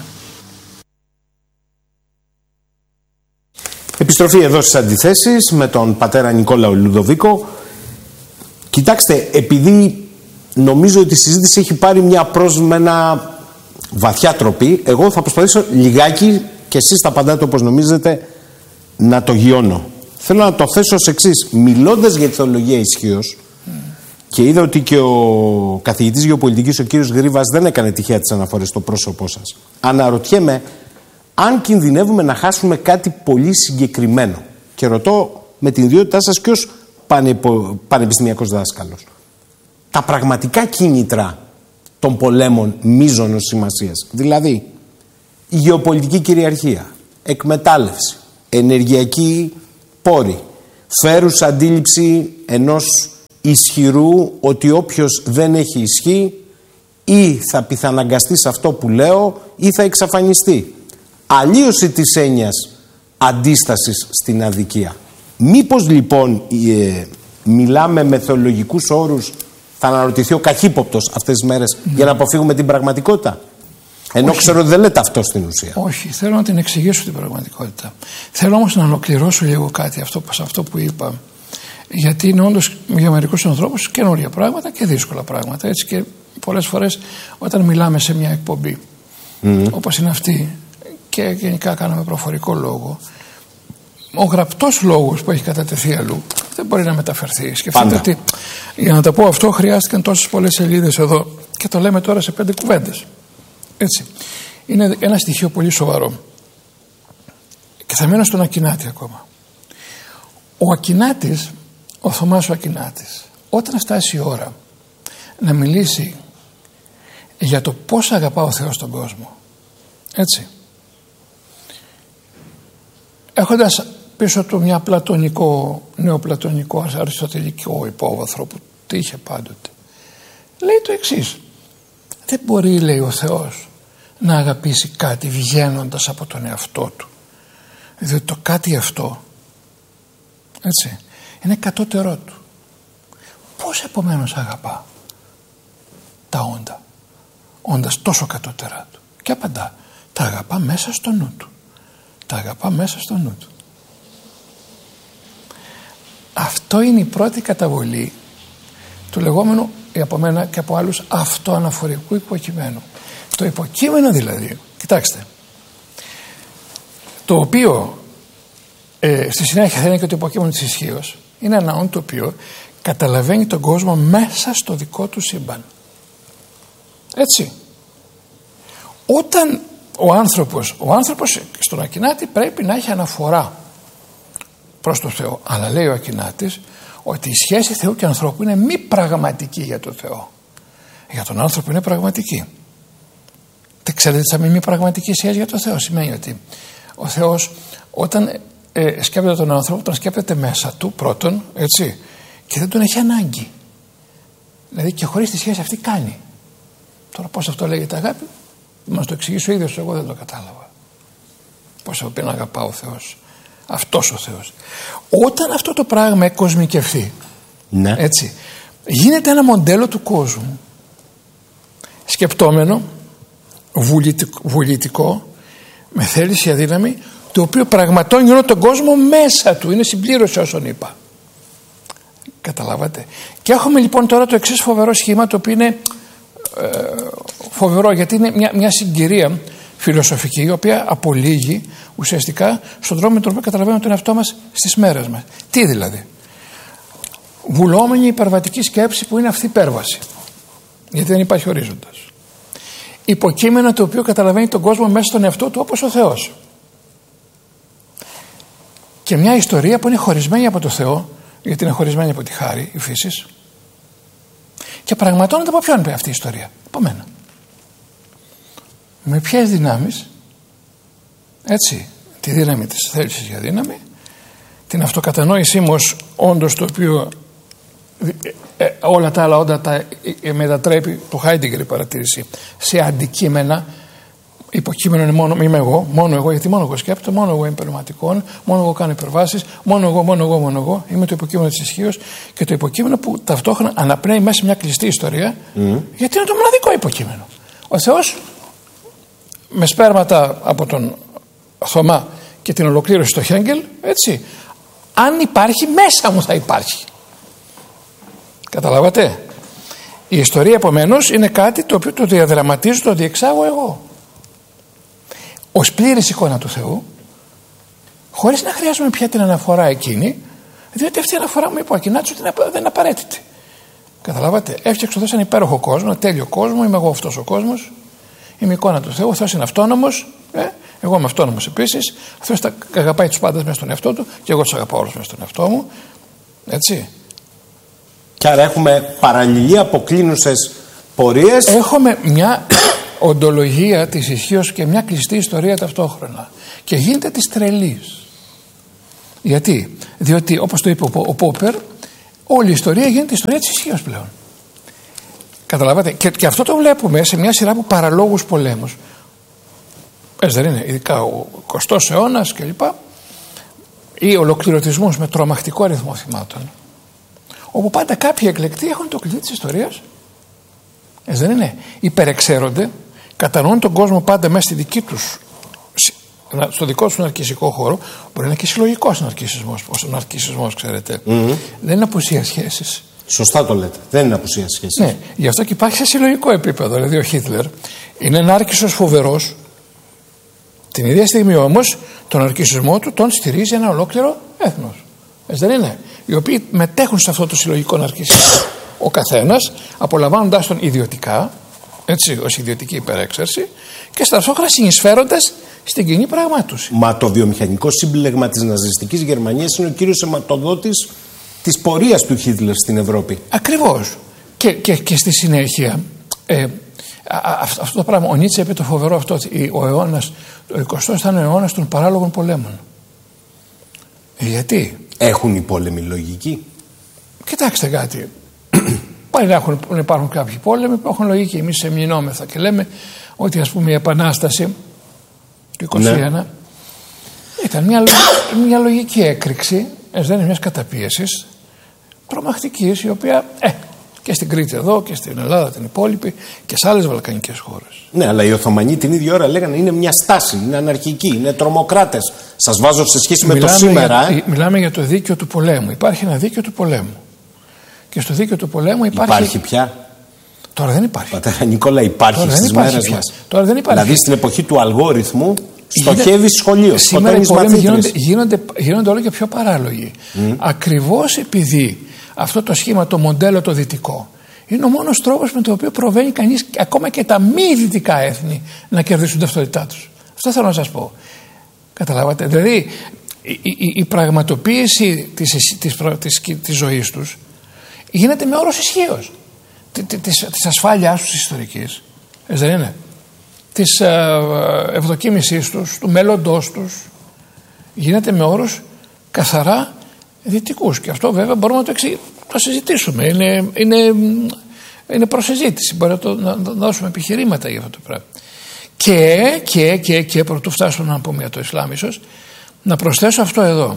Επιστροφή εδώ στις αντιθέσεις με τον πατέρα Νικόλαο Λουδοβίκο. Κοιτάξτε, επειδή νομίζω ότι η συζήτηση έχει πάρει μια πρόσμενα βαθιά τροπή, εγώ θα προσπαθήσω λιγάκι, και εσείς θα απαντάτε όπως νομίζετε, να το γιώνω. Θέλω να το θέσω ως εξής. Μιλώντας για τη θεολογία ισχύως, mm. και είδα ότι και ο καθηγητής γεωπολιτικής, ο κύριος Γρίβας, δεν έκανε τυχαία τις αναφορές στο πρόσωπό σας. Αναρωτιέμαι αν κινδυνεύουμε να χάσουμε κάτι πολύ συγκεκριμένο. Και ρωτώ με την ιδιότητά σας και ως πανεπο... πανεπιστημιακός δάσκαλος. Τα πραγματικά κίνητρα των πολέμων μείζωνος σημασίας. Δηλαδή, η γεωπολιτική κυριαρχία, εκμετάλλευση, ενεργειακή πόρη, φέρουσα αντίληψη ενός ισχυρού ότι όποιος δεν έχει ισχύ ή θα πιθαναγκαστεί σε αυτό που λέω ή θα εξαφανιστεί. Αλλίωση της έννοιας αντίστασης στην αδικία. Μήπως λοιπόν ε, μιλάμε με θεολογικούς όρους, θα αναρωτηθεί ο καχύποπτος αυτές τις μέρες, mm. για να αποφύγουμε την πραγματικότητα? Ενώ όχι, ξέρω ότι δεν λέτε αυτό στην ουσία. Όχι, θέλω να την εξηγήσω την πραγματικότητα. Θέλω όμως να ολοκληρώσω λίγο κάτι αυτό, αυτό που είπα. Γιατί είναι όντως για μερικούς ανθρώπους καινούργια πράγματα και δύσκολα πράγματα. Έτσι, και πολλές φορές όταν μιλάμε σε μια εκπομπή mm. όπως είναι αυτή, και γενικά κάναμε προφορικό λόγο, ο γραπτός λόγος που έχει κατατεθεί αλλού δεν μπορεί να μεταφερθεί. Σκεφτείτε ότι για να τα πω αυτό χρειάστηκαν τόσες πολλές σελίδες εδώ και το λέμε τώρα σε πέντε κουβέντες. Έτσι. Είναι ένα στοιχείο πολύ σοβαρό. Και θα μείνω στον Ακινάτη ακόμα. Ο Ακινάτης, ο Θωμάς ο Ακινάτης, όταν φτάσει η ώρα να μιλήσει για το πώς αγαπά ο Θεός τον κόσμο, έτσι, έχοντας πίσω του μια πλατωνικό, νεοπλατωνικό, αριστοτελικό υπόβαθρο που τι είχε πάντοτε, λέει το εξής: δεν μπορεί, λέει, ο Θεός να αγαπήσει κάτι βγαίνοντας από τον εαυτό του, διότι το κάτι αυτό, έτσι, είναι κατώτερό του. Πώς επομένως αγαπά τα όντα, όντας τόσο κατώτερά του? Και απαντά: τα αγαπά μέσα στο νου του. Τα αγαπά μέσα στο νου του. Αυτό είναι η πρώτη καταβολή του λεγόμενου, από μένα και από άλλους, αυτοαναφορικού υποκειμένου. Το υποκείμενο δηλαδή, κοιτάξτε, το οποίο ε, στη συνέχεια θα είναι και το υποκείμενο της ισχύως, είναι ένα όν το οποίο καταλαβαίνει τον κόσμο μέσα στο δικό του σύμπαν. Έτσι. Όταν ο άνθρωπος, ο άνθρωπος στον Ακινάτη πρέπει να έχει αναφορά προς το Θεό, αλλά λέει ο Ακινάτης ότι η σχέση Θεού και ανθρώπου είναι μη πραγματική για τον Θεό. Για τον άνθρωπο είναι πραγματική. Δεν ξέρετε τι θα μη πραγματική σχέση για τον Θεό? Σημαίνει ότι ο Θεός όταν ε, σκέπτεται τον άνθρωπο, τον σκέπτεται μέσα του πρώτον, έτσι, και δεν τον έχει ανάγκη. Δηλαδή και χωρίς τη σχέση αυτή κάνει. Τώρα πώς αυτό λέγεται αγάπη, μας το εξηγήσει ο ίδιος, εγώ δεν το κατάλαβα. Πώς θα πει να αγαπά ο Θεός, αυτός ο Θεός? Όταν αυτό το πράγμα εκκοσμικευθεί, ναι, έτσι, γίνεται ένα μοντέλο του κόσμου, σκεπτόμενο, βουλητικό, βουλητικό, με θέληση, αδύναμη, το οποίο πραγματώνει όλο τον κόσμο μέσα του, είναι συμπλήρωση όσων είπα. Καταλάβατε? Και έχουμε λοιπόν τώρα το εξής φοβερό σχήμα, το οποίο είναι ε, φοβερό, γιατί είναι μια, μια συγκυρία φιλοσοφική, η οποία απολύγει ουσιαστικά στον τρόπο με τον οποίο καταλαβαίνουμε τον εαυτό μας στις μέρες μας. Τι δηλαδή? Βουλόμενη υπερβατική σκέψη, που είναι αυτή η υπέρβαση, γιατί δεν υπάρχει ορίζοντας. Υποκείμενο το οποίο καταλαβαίνει τον κόσμο μέσα στον εαυτό του όπως ο Θεός. Και μια ιστορία που είναι χωρισμένη από το Θεό, γιατί είναι χωρισμένη από τη χάρη, η φύση, και πραγματώνεται από ποιον αυτή η ιστορία? Από μένα. Με ποιες δυνάμεις? Έτσι, τη δύναμη της θέλησης για δύναμη, την αυτοκατανόησή μου ως όντως το οποίο ε, ε, όλα τα άλλα όντα τα ε, μετατρέπει, το Heidegger η παρατήρηση, σε αντικείμενα. Υποκείμενο είναι μόνο, είμαι εγώ, μόνο εγώ, γιατί μόνο εγώ σκέπτομαι, μόνο εγώ είμαι πνευματικό, μόνο εγώ κάνω υπερβάσεις, μόνο εγώ, μόνο εγώ, μόνο εγώ. Είμαι το υποκείμενο της ισχύως, και το υποκείμενο που ταυτόχρονα αναπνέει μέσα σε μια κλειστή ιστορία, mm. γιατί είναι το μοναδικό υποκείμενο. Ο Θεός, με σπέρματα από τον Θωμά και την ολοκλήρωση στο Χέγκελ, έτσι, αν υπάρχει, μέσα μου θα υπάρχει. Καταλάβατε? Η ιστορία επομένως είναι κάτι το οποίο το διαδραματίζω, το διεξάγω εγώ, ως πλήρης εικόνα του Θεού, χωρίς να χρειάζομαι πια την αναφορά εκείνη, διότι αυτή η αναφορά μου, είπε ο Ακινάτης, ότι δεν είναι απαραίτητη. Καταλάβατε? Έφτιαξε ο Θεός έναν υπέροχο κόσμο, ένα τέλειο κόσμο, είμαι εγώ αυτός ο κόσμος, είμαι η εικόνα του Θεού, ο Θεός είναι αυτόνομος, ε, εγώ είμαι αυτόνομος επίσης, ο Θεός τα αγαπάει τους πάντες μέσα στον εαυτό του και εγώ τους αγαπάω όλους μέσα στον εαυτό μου, έτσι. Και άρα έχουμε παραλληλία αποκλίνουσες πορείες. Έχουμε μια οντολογία της ισχύως και μια κλειστή ιστορία ταυτόχρονα. Και γίνεται της τρελής. Γιατί? Διότι, όπως το είπε ο Πόπερ, όλη η ιστορία γίνεται η ιστορία της ισχύως πλέον. Καταλάβατε? Και, και αυτό το βλέπουμε σε μια σειρά από παραλόγους πολέμους. Έτσι δεν είναι? Ειδικά ο εικοστός αιώνας κλπ. Ή ολοκληρωτισμούς με τρομακτικό αριθμό θυμάτων. Όπου πάντα κάποιοι εκλεκτοί έχουν το κλειδί της ιστορίας. Έτσι δεν είναι? Υπερεξέρονται, κατανοούν τον κόσμο πάντα μέσα στη δική τους, στο δικό του ναρκισσικό χώρο. Μπορεί να είναι και συλλογικός ναρκισσισμός. Ο ναρκισσισμός, ξέρετε, mm-hmm. δεν είναι απουσία σχέσης. Σωστά το λέτε. Δεν είναι απουσία σχέσης. Ναι, γι' αυτό και υπάρχει σε συλλογικό επίπεδο. Δηλαδή ο Χίτλερ είναι νάρκισσος φοβερός. Την ίδια στιγμή όμως τον ναρκισσισμό του τον στηρίζει ένα ολόκληρο έθνος. Έτσι δεν είναι? Οι οποίοι μετέχουν σε αυτό το συλλογικό ναρκισσισμό. Ο καθένας απολαμβάνοντας τον ιδιωτικά, έτσι, ως ιδιωτική υπερέξερση, και ταυτόχρονα συνεισφέροντας στην κοινή πραγμάτωση. Μα το βιομηχανικό σύμπλεγμα της ναζιστικής Γερμανίας είναι ο κύριος αιματοδότης της πορείας του Χίτλερ στην Ευρώπη. Ακριβώς. Και, και, και στη συνέχεια ε, α, α, αυτό το πράγμα, ο Νίτσε είπε το φοβερό αυτό, ότι ο αιώνας, ο εικοστός ήταν ο αιώνας των παράλογων πολέμων. Ε, γιατί? Έχουν οι πόλεμοι λογική? Κοιτάξτε κάτι. Πάλι να, έχουν, να υπάρχουν κάποιοι πόλεμοι που έχουν λογική. Εμείς εμεινόμεθα και λέμε ότι, ας πούμε, η Επανάσταση του είκοσι ένα ναι. ήταν μια, μια λογική έκρηξη, δεν είναι μιας καταπίεσης τρομακτικής, η οποία ε, και στην Κρήτη εδώ και στην Ελλάδα την υπόλοιπη και σε άλλες βαλκανικές χώρες. Ναι, αλλά οι Οθωμανοί την ίδια ώρα λέγανε είναι μια στάση, είναι αναρχική, είναι τρομοκράτες. Σας βάζω σε σχέση με μιλάμε το σήμερα. Για, ε. Μιλάμε για το δίκαιο του πολέμου. Υπάρχει ένα δίκαιο του πολέμου. Και στο δίκαιο του πολέμου υπάρχει. Υπάρχει πια? Τώρα δεν υπάρχει. Πατέρα Νικόλα, υπάρχει στις μέρες μας? Τώρα δεν υπάρχει. Δηλαδή στην εποχή του αλγόριθμου στοχεύει σχολείο. Σήμερα οι πολέμοι γίνονται, γίνονται, γίνονται όλο και πιο παράλογοι. Mm. Ακριβώς επειδή αυτό το σχήμα, το μοντέλο το δυτικό, είναι ο μόνος τρόπος με τον οποίο προβαίνει κανείς, ακόμα και τα μη δυτικά έθνη, να κερδίσουν την ταυτότητά τους. Αυτό θέλω να σας πω. Καταλάβατε? Δηλαδή η, η, η πραγματοποίηση της, της, της, της, της ζωής τους γίνεται με όρος ισχύως. Της, της ασφάλειάς τους ιστορικής. Έτσι δεν είναι? Της ευδοκίμησής τους, του μέλλοντός τους, γίνεται με όρους καθαρά δυτικούς. Και αυτό βέβαια μπορούμε να το, εξι... το συζητήσουμε. Είναι, είναι, είναι προσυζήτηση. Μπορούμε να, το, να, να δώσουμε επιχειρήματα για αυτό το πράγμα. Και, και, και, και πρωτού φτάσω να πούμε για το Ισλάμ ίσως, να προσθέσω αυτό εδώ.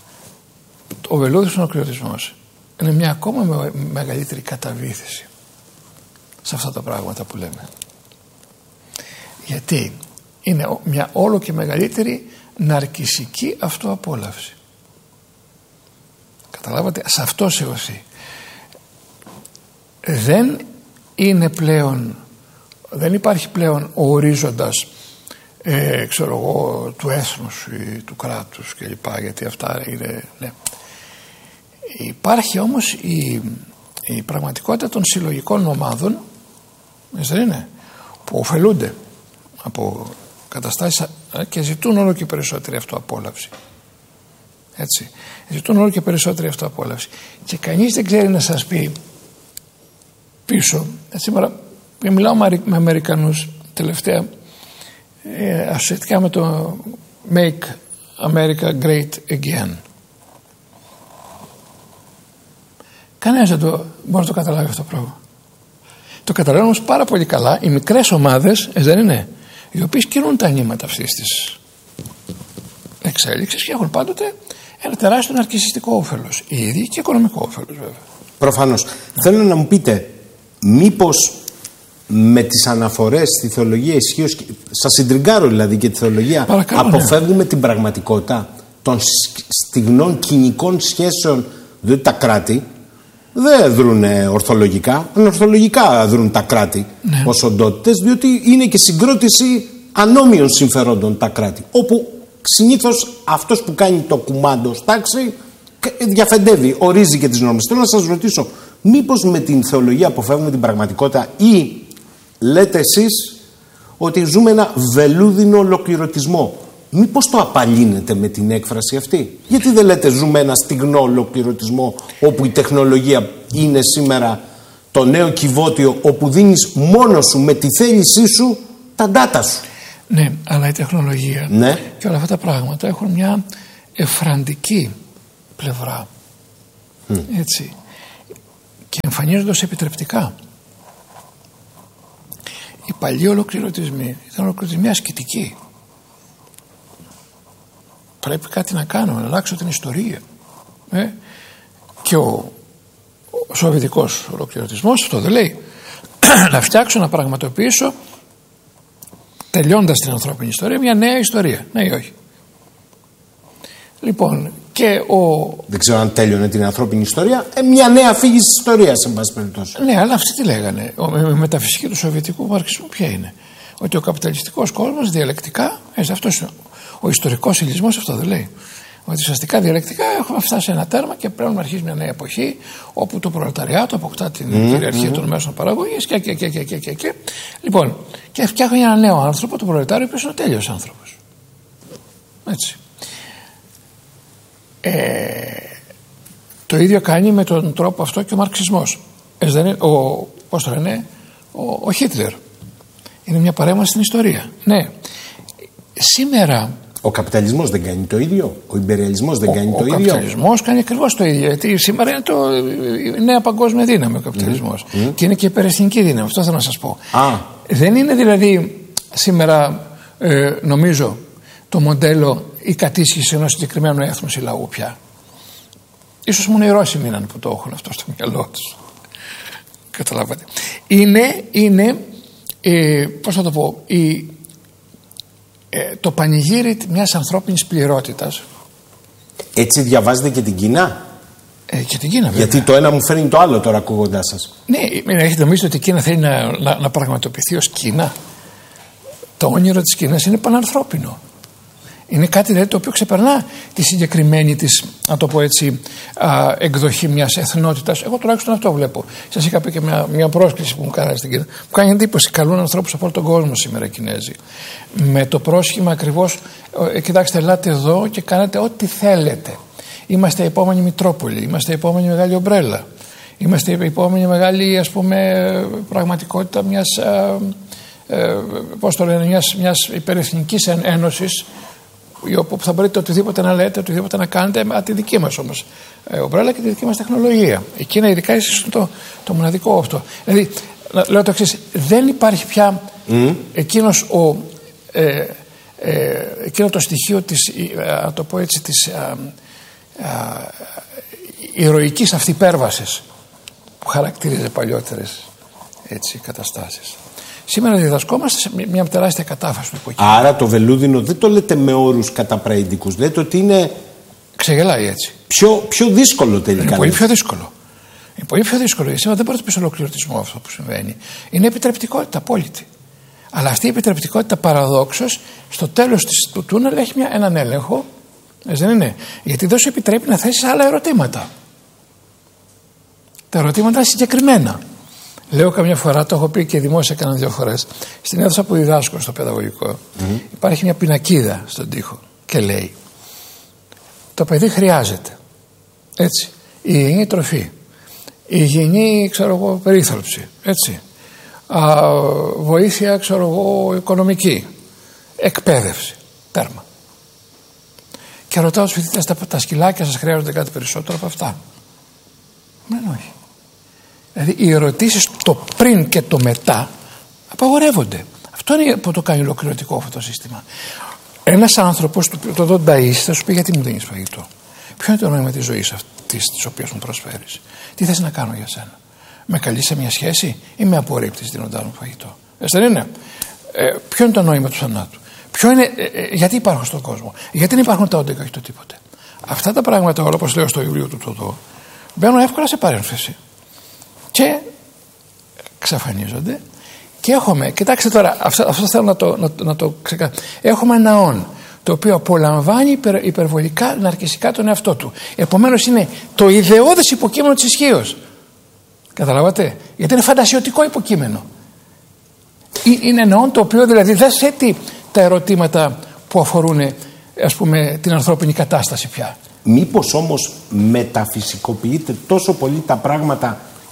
Ο βελούδιος ολοκληρωτισμός είναι μια ακόμα με, μεγαλύτερη καταβήθηση σε αυτά τα πράγματα που λέμε. Γιατί είναι μια όλο και μεγαλύτερη ναρκισσική αυτοαπόλαυση. Καταλάβατε? Σε αυτό σε οθεί. Δεν είναι πλέον, δεν υπάρχει πλέον ο ορίζοντας ε, ξέρω εγώ, του έθνους ή του κράτους κλπ. Γιατί αυτά είναι, ναι. Υπάρχει όμως η, η πραγματικότητα των συλλογικών ομάδων, δεν είναι, που ωφελούνται από καταστάσεις και ζητούν όλο και περισσότερη αυτοαπόλαυση. Έτσι. Ζητούν όλο και περισσότερη αυτοαπόλαυση. Και κανείς δεν ξέρει να σας πει πίσω. Σήμερα μιλάω με Αμερικανούς τελευταία ε, σχετικά με το Make America Great Again. Κανένας δεν το, μπορεί να το καταλάβει αυτό το πράγμα. Το καταλαβαίνουν όμως πάρα πολύ καλά οι μικρές ομάδες, δεν είναι, οι οποίες κινούν τα νήματα αυτής της εξέλιξης και έχουν πάντοτε ένα τεράστιο ναρκισσιστικό όφελος. Ήδη και οικονομικό όφελος βέβαια. Προφανώς. Θέλω να μου πείτε, μήπως με τις αναφορές στη θεολογία ισχύως, σας συντριγκάρω δηλαδή και τη θεολογία, παρακαλώ, αποφεύγουμε ναι. την πραγματικότητα των στιγνών κοινικών σχέσεων, διότι τα κράτη δεν δρούν ορθολογικά, ορθολογικά δρούν τα κράτη ναι. ως οντότητες, διότι είναι και συγκρότηση ανώμιων συμφερόντων τα κράτη, όπου συνήθως αυτός που κάνει το κουμάντο τάξη διαφεντεύει, ορίζει και τις νόμες. Θέλω να σας ρωτήσω, μήπως με την θεολογία αποφεύγουμε την πραγματικότητα ή λέτε εσείς ότι ζούμε ένα βελούδινο ολοκληρωτισμό? Μήπως το απαλύνετε με την έκφραση αυτή? Γιατί δεν λέτε ζούμε ένα στιγνό ολοκληρωτισμό όπου η τεχνολογία είναι σήμερα το το νέο κυβότιο όπου δίνεις μόνος σου με τη θέλησή σου τα data σου. Ναι, αλλά η τεχνολογία ναι. και όλα αυτά τα πράγματα έχουν μια εφραντική πλευρά. Mm. Έτσι. Και εμφανίζονται ως επιτρεπτικά. Οι παλιοί ολοκληρωτισμοί ήταν ολοκληρωτισμοί ασκητικοί. Πρέπει κάτι να κάνω, να αλλάξω την ιστορία. Ε? Και ο, ο σοβιετικός ολοκληρωτισμός αυτό δεν λέει. Να φτιάξω, να πραγματοποιήσω, τελειώντας την ανθρώπινη ιστορία, μια νέα ιστορία. Ναι ή όχι? Λοιπόν, και ο... Δεν ξέρω αν τέλειωνε την ανθρώπινη ιστορία. Ε, μια νέα φύγη της ιστορίας, εν πάση περιπτώσει. Ναι, αλλά αυτοί τι λέγανε. Η μεταφυσική του σοβιετικού μαρξισμού ποια είναι? Ότι ο καπιταλιστικός κόσμος διαλεκτικά, έτσι, αυτός, ο ιστορικός ηλισμός αυτό δεν λέει? Ότι ουσιαστικά διαλεκτικά έχουμε φτάσει σε ένα τέρμα και πρέπει να αρχίσει μια νέα εποχή όπου το προλεταριάτο αποκτά την mm, κυριαρχία mm. των μέσων παραγωγής και, και, και, και, και, και, και. Λοιπόν, και φτιάχνει ένα νέο άνθρωπο, τον προλετάριο, ο οποίος είναι ο τέλειος άνθρωπος. Έτσι. Ε, το ίδιο κάνει με τον τρόπο αυτό και ο μαρξισμός. Έτσι δεν είναι, ο, πώς το λένε, ο, ο Χίτλερ. Είναι μια παρέμβαση στην ιστορία. Ναι. Σήμερα... Ο καπιταλισμός δεν κάνει το ίδιο? Ο ιμπεριαλισμός δεν ο, κάνει ο το ίδιο? Ο καπιταλισμός κάνει ακριβώς το ίδιο. Γιατί σήμερα είναι το, η νέα παγκόσμια δύναμη ο καπιταλισμός. Mm. Mm. Και είναι και υπερεθνική δύναμη. Αυτό θέλω να σας πω. Ah. Δεν είναι δηλαδή σήμερα, ε, νομίζω, το μοντέλο η κατήσχηση ενός συγκεκριμένου έθνους ή λαού πια. Ίσως μόνο οι Ρώσοι μείναν που το έχουν αυτό στο μυαλό τους. Καταλάβατε. Είναι, είναι ε, πώς θα το πω, η, ε, το πανηγύρι μιας ανθρώπινης πληρότητας. Έτσι διαβάζετε και την Κίνα? Ε, και την Κίνα βέβαια. Γιατί το ένα μου φέρνει το άλλο τώρα ακούγοντάς σας. Ναι, έχετε νομίζει ότι η Κίνα θέλει να, να, να πραγματοποιηθεί ως Κίνα? Το όνειρο της Κίνας είναι πανανθρώπινο. Είναι κάτι δηλαδή το οποίο ξεπερνά τη συγκεκριμένη της, να το πω έτσι, α, εκδοχή μιας εθνότητας. Εγώ τουλάχιστον αυτό βλέπω. Σας είχα πει και μια, μια πρόσκληση που μου κάνανε στην Κίνα. Μου κάνει εντύπωση, καλούν ανθρώπους από όλο τον κόσμο σήμερα οι Κινέζοι. Με το πρόσχημα ακριβώς, ε, κοιτάξτε, ελάτε εδώ και κάνετε ό,τι θέλετε. Είμαστε η επόμενη Μητρόπολη, είμαστε η επόμενη μεγάλη ομπρέλα. Είμαστε η επόμενη μεγάλη, ας πούμε, πραγματικότητα μιας, ε, ε, πώς το λένε, μιας, μιας υπερεθνικής ένωσης, όπου θα μπορείτε οτιδήποτε να λέτε, οτιδήποτε να κάνετε, με τη δική μας όμως ε, ομπρέλα και τη δική μας τεχνολογία. Εκείνα ειδικά ίσως το, το μοναδικό αυτό. Δηλαδή, λέω το εξής, δεν υπάρχει πια mm. εκείνος ο, ε, ε, εκείνο το στοιχείο της, ε, να το πω έτσι, της ε, ε, ηρωικής αυτυπέρβασης που χαρακτήριζε παλιότερες έτσι, καταστάσεις. Σήμερα διδασκόμαστε σε μια τεράστια κατάφαση του υποκείμενου. Άρα το βελούδινο δεν το λέτε με όρους καταπραϊντικούς. Λέτε ότι είναι. Ξεγελάει έτσι. Πιο, πιο δύσκολο τελικά. Είναι πολύ πιο δύσκολο. Είναι πολύ πιο δύσκολο. Σήμερα δεν μπορεί να πει ολοκληρωτισμό αυτό που συμβαίνει. Είναι επιτρεπτικότητα απόλυτη. Αλλά αυτή η επιτρεπτικότητα παραδόξως στο τέλος του τούνελ έχει μια, έναν έλεγχο. Έτσι δεν είναι? Γιατί δεν σου επιτρέπει να θέσει άλλα ερωτήματα. Τα ερωτήματα είναι συγκεκριμένα. Λέω καμιά φορά, το έχω πει και δημόσια έκανα δύο φορές. Στην αίθουσα που διδάσκω στο παιδαγωγικό, mm-hmm. υπάρχει μια πινακίδα στον τοίχο και λέει: το παιδί χρειάζεται. Έτσι. Η υγιεινή τροφή. Η υγιεινή, ξέρω εγώ, περίθαλψη. Έτσι. Α, βοήθεια, ξέρω εγώ, οικονομική. Εκπαίδευση. Τέρμα. Και ρωτάω τους φοιτητές, τα, τα σκυλάκια σας χρειάζονται κάτι περισσότερο από αυτά? Ναι, όχι. Δηλαδή οι ερωτήσεις το πριν και το μετά απαγορεύονται. Αυτό είναι που το κάνει ολοκληρωτικό αυτό το σύστημα. Ένας άνθρωπος, το δω ταΐς, θα σου πει: γιατί μου δίνεις φαγητό? Ποιο είναι το νόημα της ζωής αυτής της οποίας μου προσφέρεις? Τι θες να κάνω για σένα? Με καλείς σε μια σχέση ή με απορρίπτεις δίνοντάς μου φαγητό? Έτσι δεν είναι? Ε, ποιο είναι το νόημα του θανάτου? Ποιο είναι, ε, ε, γιατί υπάρχουν στον κόσμο? Γιατί δεν υπάρχουν τα όντα και όχι το τίποτε? Αυτά τα πράγματα, όλα όπως λέω στο βιβλίο του Τοδό, μπαίνουν εύκολα σε παρένθεση. Και εξαφανίζονται και έχουμε, κοιτάξτε τώρα, αυτό, αυτό θέλω να το, να, να το ξεκαθαρίσω. Έχουμε ένα όν το οποίο απολαμβάνει υπερ, υπερβολικά ναρκισσικά τον εαυτό του. Επομένως είναι το ιδεώδες υποκείμενο της ισχύως. Καταλάβατε? Γιατί είναι φαντασιωτικό υποκείμενο. Είναι ένα όν το οποίο δηλαδή δεν θέτει τα ερωτήματα που αφορούν, ας πούμε, την ανθρώπινη κατάσταση πια. Μήπως όμως μεταφυσικοποιείται τόσο πολύ τα πράγματα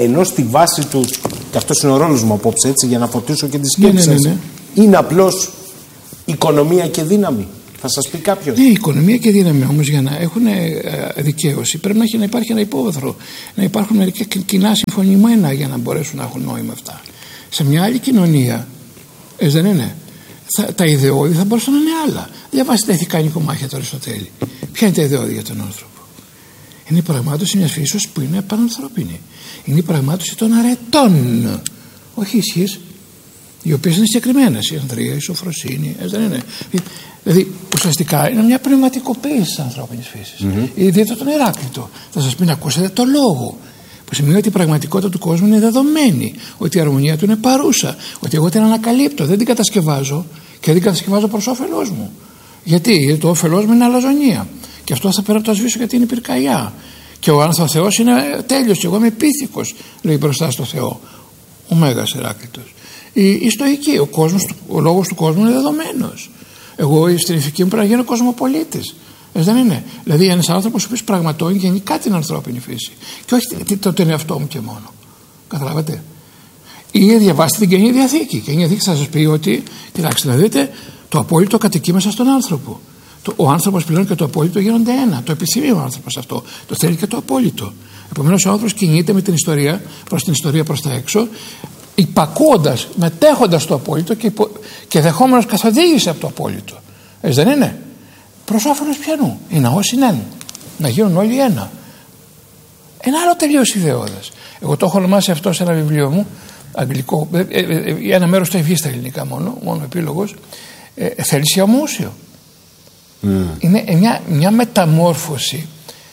ενώ στη βάση του, και αυτός είναι ο ρόλος μου απόψε, έτσι, για να φωτίσω και τις σκέψεις ναι, ναι, ναι, ναι. είναι απλώς οικονομία και δύναμη. Θα σας πει κάποιος. Ναι, οικονομία και δύναμη όμως για να έχουν δικαίωση πρέπει να, έχει, να υπάρχει ένα υπόβαθρο, να υπάρχουν μερικά κοινά συμφωνημένα για να μπορέσουν να έχουν νόημα αυτά. Σε μια άλλη κοινωνία, έτσι δεν είναι, θα, τα ιδεώδη θα μπορούσαν να είναι άλλα. Διαβάστε τα ηθικά νοικομάχια του Αριστοτέλη. Ποια είναι τα ιδεώδη για τον άνθρωπο? Είναι η πραγμάτωση μιας φύσεως που είναι πανανθρώπινη. Είναι η πραγμάτωση των αρετών, όχι ισχύς, οι οποίες είναι συγκεκριμένες. Η ανδρεία, η σοφροσύνη, έτσι δεν είναι. Δηλαδή ουσιαστικά είναι μια πνευματικοποίηση της ανθρώπινης φύσης. Mm-hmm. Δείτε τον Ηράκλειτο. Θα σας πει να ακούσετε το λόγο. Που σημαίνει ότι η πραγματικότητα του κόσμου είναι δεδομένη. Ότι η αρμονία του είναι παρούσα. Ότι εγώ την ανακαλύπτω. Δεν την κατασκευάζω και δεν την κατασκευάζω προς όφελός μου. Γιατί? Γιατί το όφελός μου είναι αλαζονία. Και αυτό θα πρέπει να το σβήσω γιατί είναι πυρκαγιά. Και ο άνθρωπος Θεός είναι τέλειος. Και εγώ είμαι πίθηκος, λέει μπροστά στο Θεό. Ο Μέγας Ηράκλειτος. Η, η στοική, ο, κόσμος, ο λόγος του κόσμου είναι δεδομένος. Εγώ στην ηθική μου πρέπει να γίνω κοσμοπολίτης. Έτσι δεν είναι? Δηλαδή ένας άνθρωπος ο οποίος πραγματώνει γενικά την ανθρώπινη φύση. Και όχι το, τον εαυτό μου και μόνο. Καταλάβατε? Ή διαβάστε την Καινή Διαθήκη. Η Καινή Διαθήκη θα σας πει ότι, κοιτάξτε να δείτε, το απόλυτο κατοικεί μέσα στον άνθρωπο. Το, ο άνθρωπος πλέον και το απόλυτο γίνονται ένα. Το επιθυμεί ο άνθρωπος αυτό. Το θέλει και το απόλυτο. Επομένως ο άνθρωπος κινείται με την ιστορία προς την ιστορία προς τα έξω, υπακούοντας, μετέχοντας το απόλυτο και, υπο... και δεχόμενος καθοδήγηση από το απόλυτο. Έτσι δεν είναι? Προς όφελος ποιανού? Η ναός είναι ένα. Να γίνουν όλοι ένα. Ένα άλλο τελείως ιδεώδες. Εγώ το έχω ονομάσει αυτό σε ένα βιβλίο μου, αγγλικό, ε, ε, ε, ένα μέρος το έχει στα ελληνικά μόνο, μόνο επίλογος, ε, ε, θέληση ομούσιο. Mm. Είναι μια, μια μεταμόρφωση,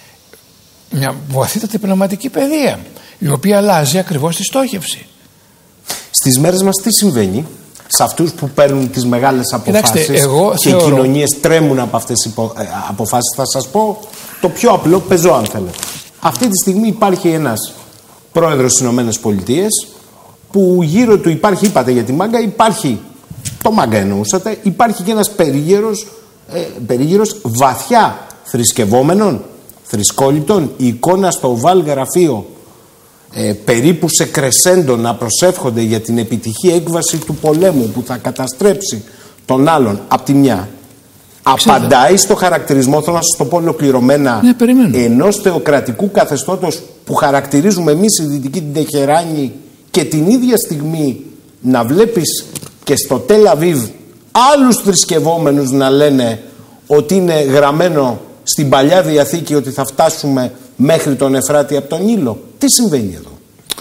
μια βαθύτατη πνευματική παιδεία, η οποία αλλάζει ακριβώς τη στόχευση. Στις μέρες μας τι συμβαίνει σε αυτούς που παίρνουν τις μεγάλες αποφάσεις? Κοιτάξτε, εγώ και θεωρώ... οι κοινωνίες τρέμουν από αυτές τις υπο... ε, αποφάσεις? Θα σας πω το πιο απλό πεζό, αν θέλετε. Αυτή τη στιγμή υπάρχει ένας πρόεδρος στις Ηνωμένες Πολιτείες που γύρω του υπάρχει, είπατε για τη μάγκα, υπάρχει, το μάγκα εννοούσατε, υπάρχει και ένας περίγυρος, ε, περίγυρος βαθιά θρησκευόμενων, θρησκόληπτων. Η εικόνα στο Οβάλ γραφείο Ε, περίπου σε κρεσέντο να προσεύχονται για την επιτυχή έκβαση του πολέμου που θα καταστρέψει τον άλλον από τη μια, απαντάει στο χαρακτηρισμό, θέλω να σας το πω ολοκληρωμένα, ναι, ενός θεοκρατικού καθεστώτος που χαρακτηρίζουμε εμείς η Δυτική, την Τεχεράνη, και την ίδια στιγμή να βλέπεις και στο Τελ Αβίβ άλλους θρησκευόμενους να λένε ότι είναι γραμμένο στην Παλιά Διαθήκη ότι θα φτάσουμε μέχρι τον Εφράτη από τον Νείλο. Τι συμβαίνει εδώ?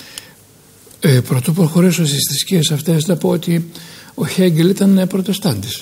Ε, πρωτού προχωρήσω στις θρησκείες αυτές, να πω ότι ο Χέγκελ ήταν προτεστάντης.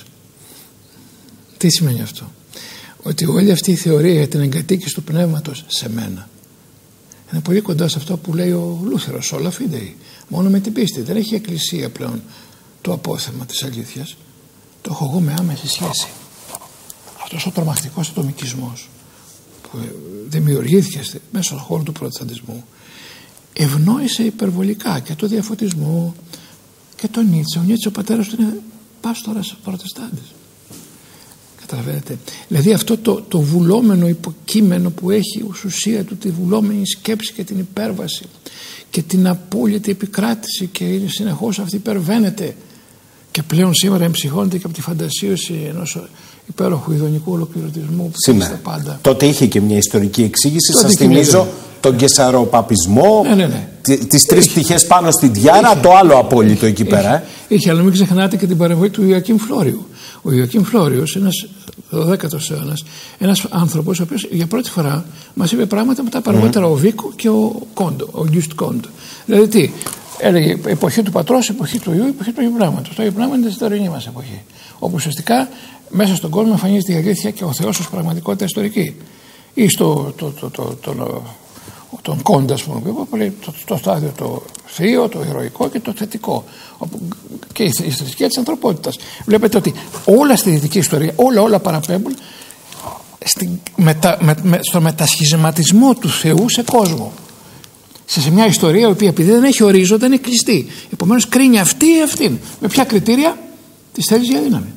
Τι σημαίνει αυτό? Ότι όλη αυτή η θεωρία για την εγκατοίκηση του πνεύματος σε μένα είναι πολύ κοντά σε αυτό που λέει ο Λούθερος, όλα φίδεϊ, μόνο με την πίστη. Δεν έχει εκκλησία πλέον το απόθεμα της αλήθειας. Το έχω εγώ με άμεση σχέση. Αυτός ο τρομακτικός ατομικισμός που δημιουργήθηκε μέσα στον χώρο του προτεσταντισμού ευνόησε υπερβολικά και το διαφωτισμό και τον Νίτσε. Ο Νίτσε ο πατέρας του είναι πάστορας προτεστάντης. Καταλαβαίνετε? Δηλαδή αυτό το, το βουλόμενο υποκείμενο που έχει ως ουσία του τη βουλόμενη σκέψη και την υπέρβαση και την απόλυτη επικράτηση, και είναι συνεχώς αυτή υπερβαίνεται και πλέον σήμερα εμψυχώνεται και από τη φαντασίωση ενός υπέροχου ειδονικού ολοκληρωτισμού που σήμερα πάντα. Τότε είχε και μια ιστορική εξήγηση. Τότε σας θυμίζω μια... τον Κεσαροπαπισμό, ναι, ναι, ναι. τις τρεις πτυχές πάνω στην Τιάρα, είχε. Το άλλο απόλυτο εκεί είχε. Πέρα. Ε. Είχε, αλλά μην ξεχνάτε και την παρεμβολή του Ιωακήμ Φλόριου. Ο Ιωακήμ Φλόριος, ένας δωδέκατος αιώνας, ένας άνθρωπος ο οποίος για πρώτη φορά μας είπε πράγματα με τα παραγωγότερα mm. ο Βίκο και ο Κόντο, ο Γκιούστ Κόντο. Δηλαδή τι, έλεγε εποχή του πατρός, εποχή του Ιού, εποχή του Αγίου Πνεύματος. Το Αγίου Πνεύμα είναι στη τωρινή μας εποχή. Όπου ουσιαστικά μέσα στον κόσμο εμφανίζεται η αλήθεια και ο Θεός ως πραγματικότητα ιστορική. Ή στο το, το, το, το, το, τον Κόντα, ας πούμε, το, το στάδιο το θείο, το ηρωικό και το θετικό. Όπου και η, η θρησκεία της ανθρωπότητας. Βλέπετε ότι όλα στη δυτική ιστορία, όλα όλα παραπέμπουν στην, μετα, με, με, στο μετασχηματισμό του Θεού σε κόσμο. Σε, σε μια ιστορία η οποία επειδή δεν έχει ορίζοντα είναι κλειστή. Επομένως κρίνει αυτή ή αυτήν. Με ποια κριτήρια? Της θέλησης για δύναμη.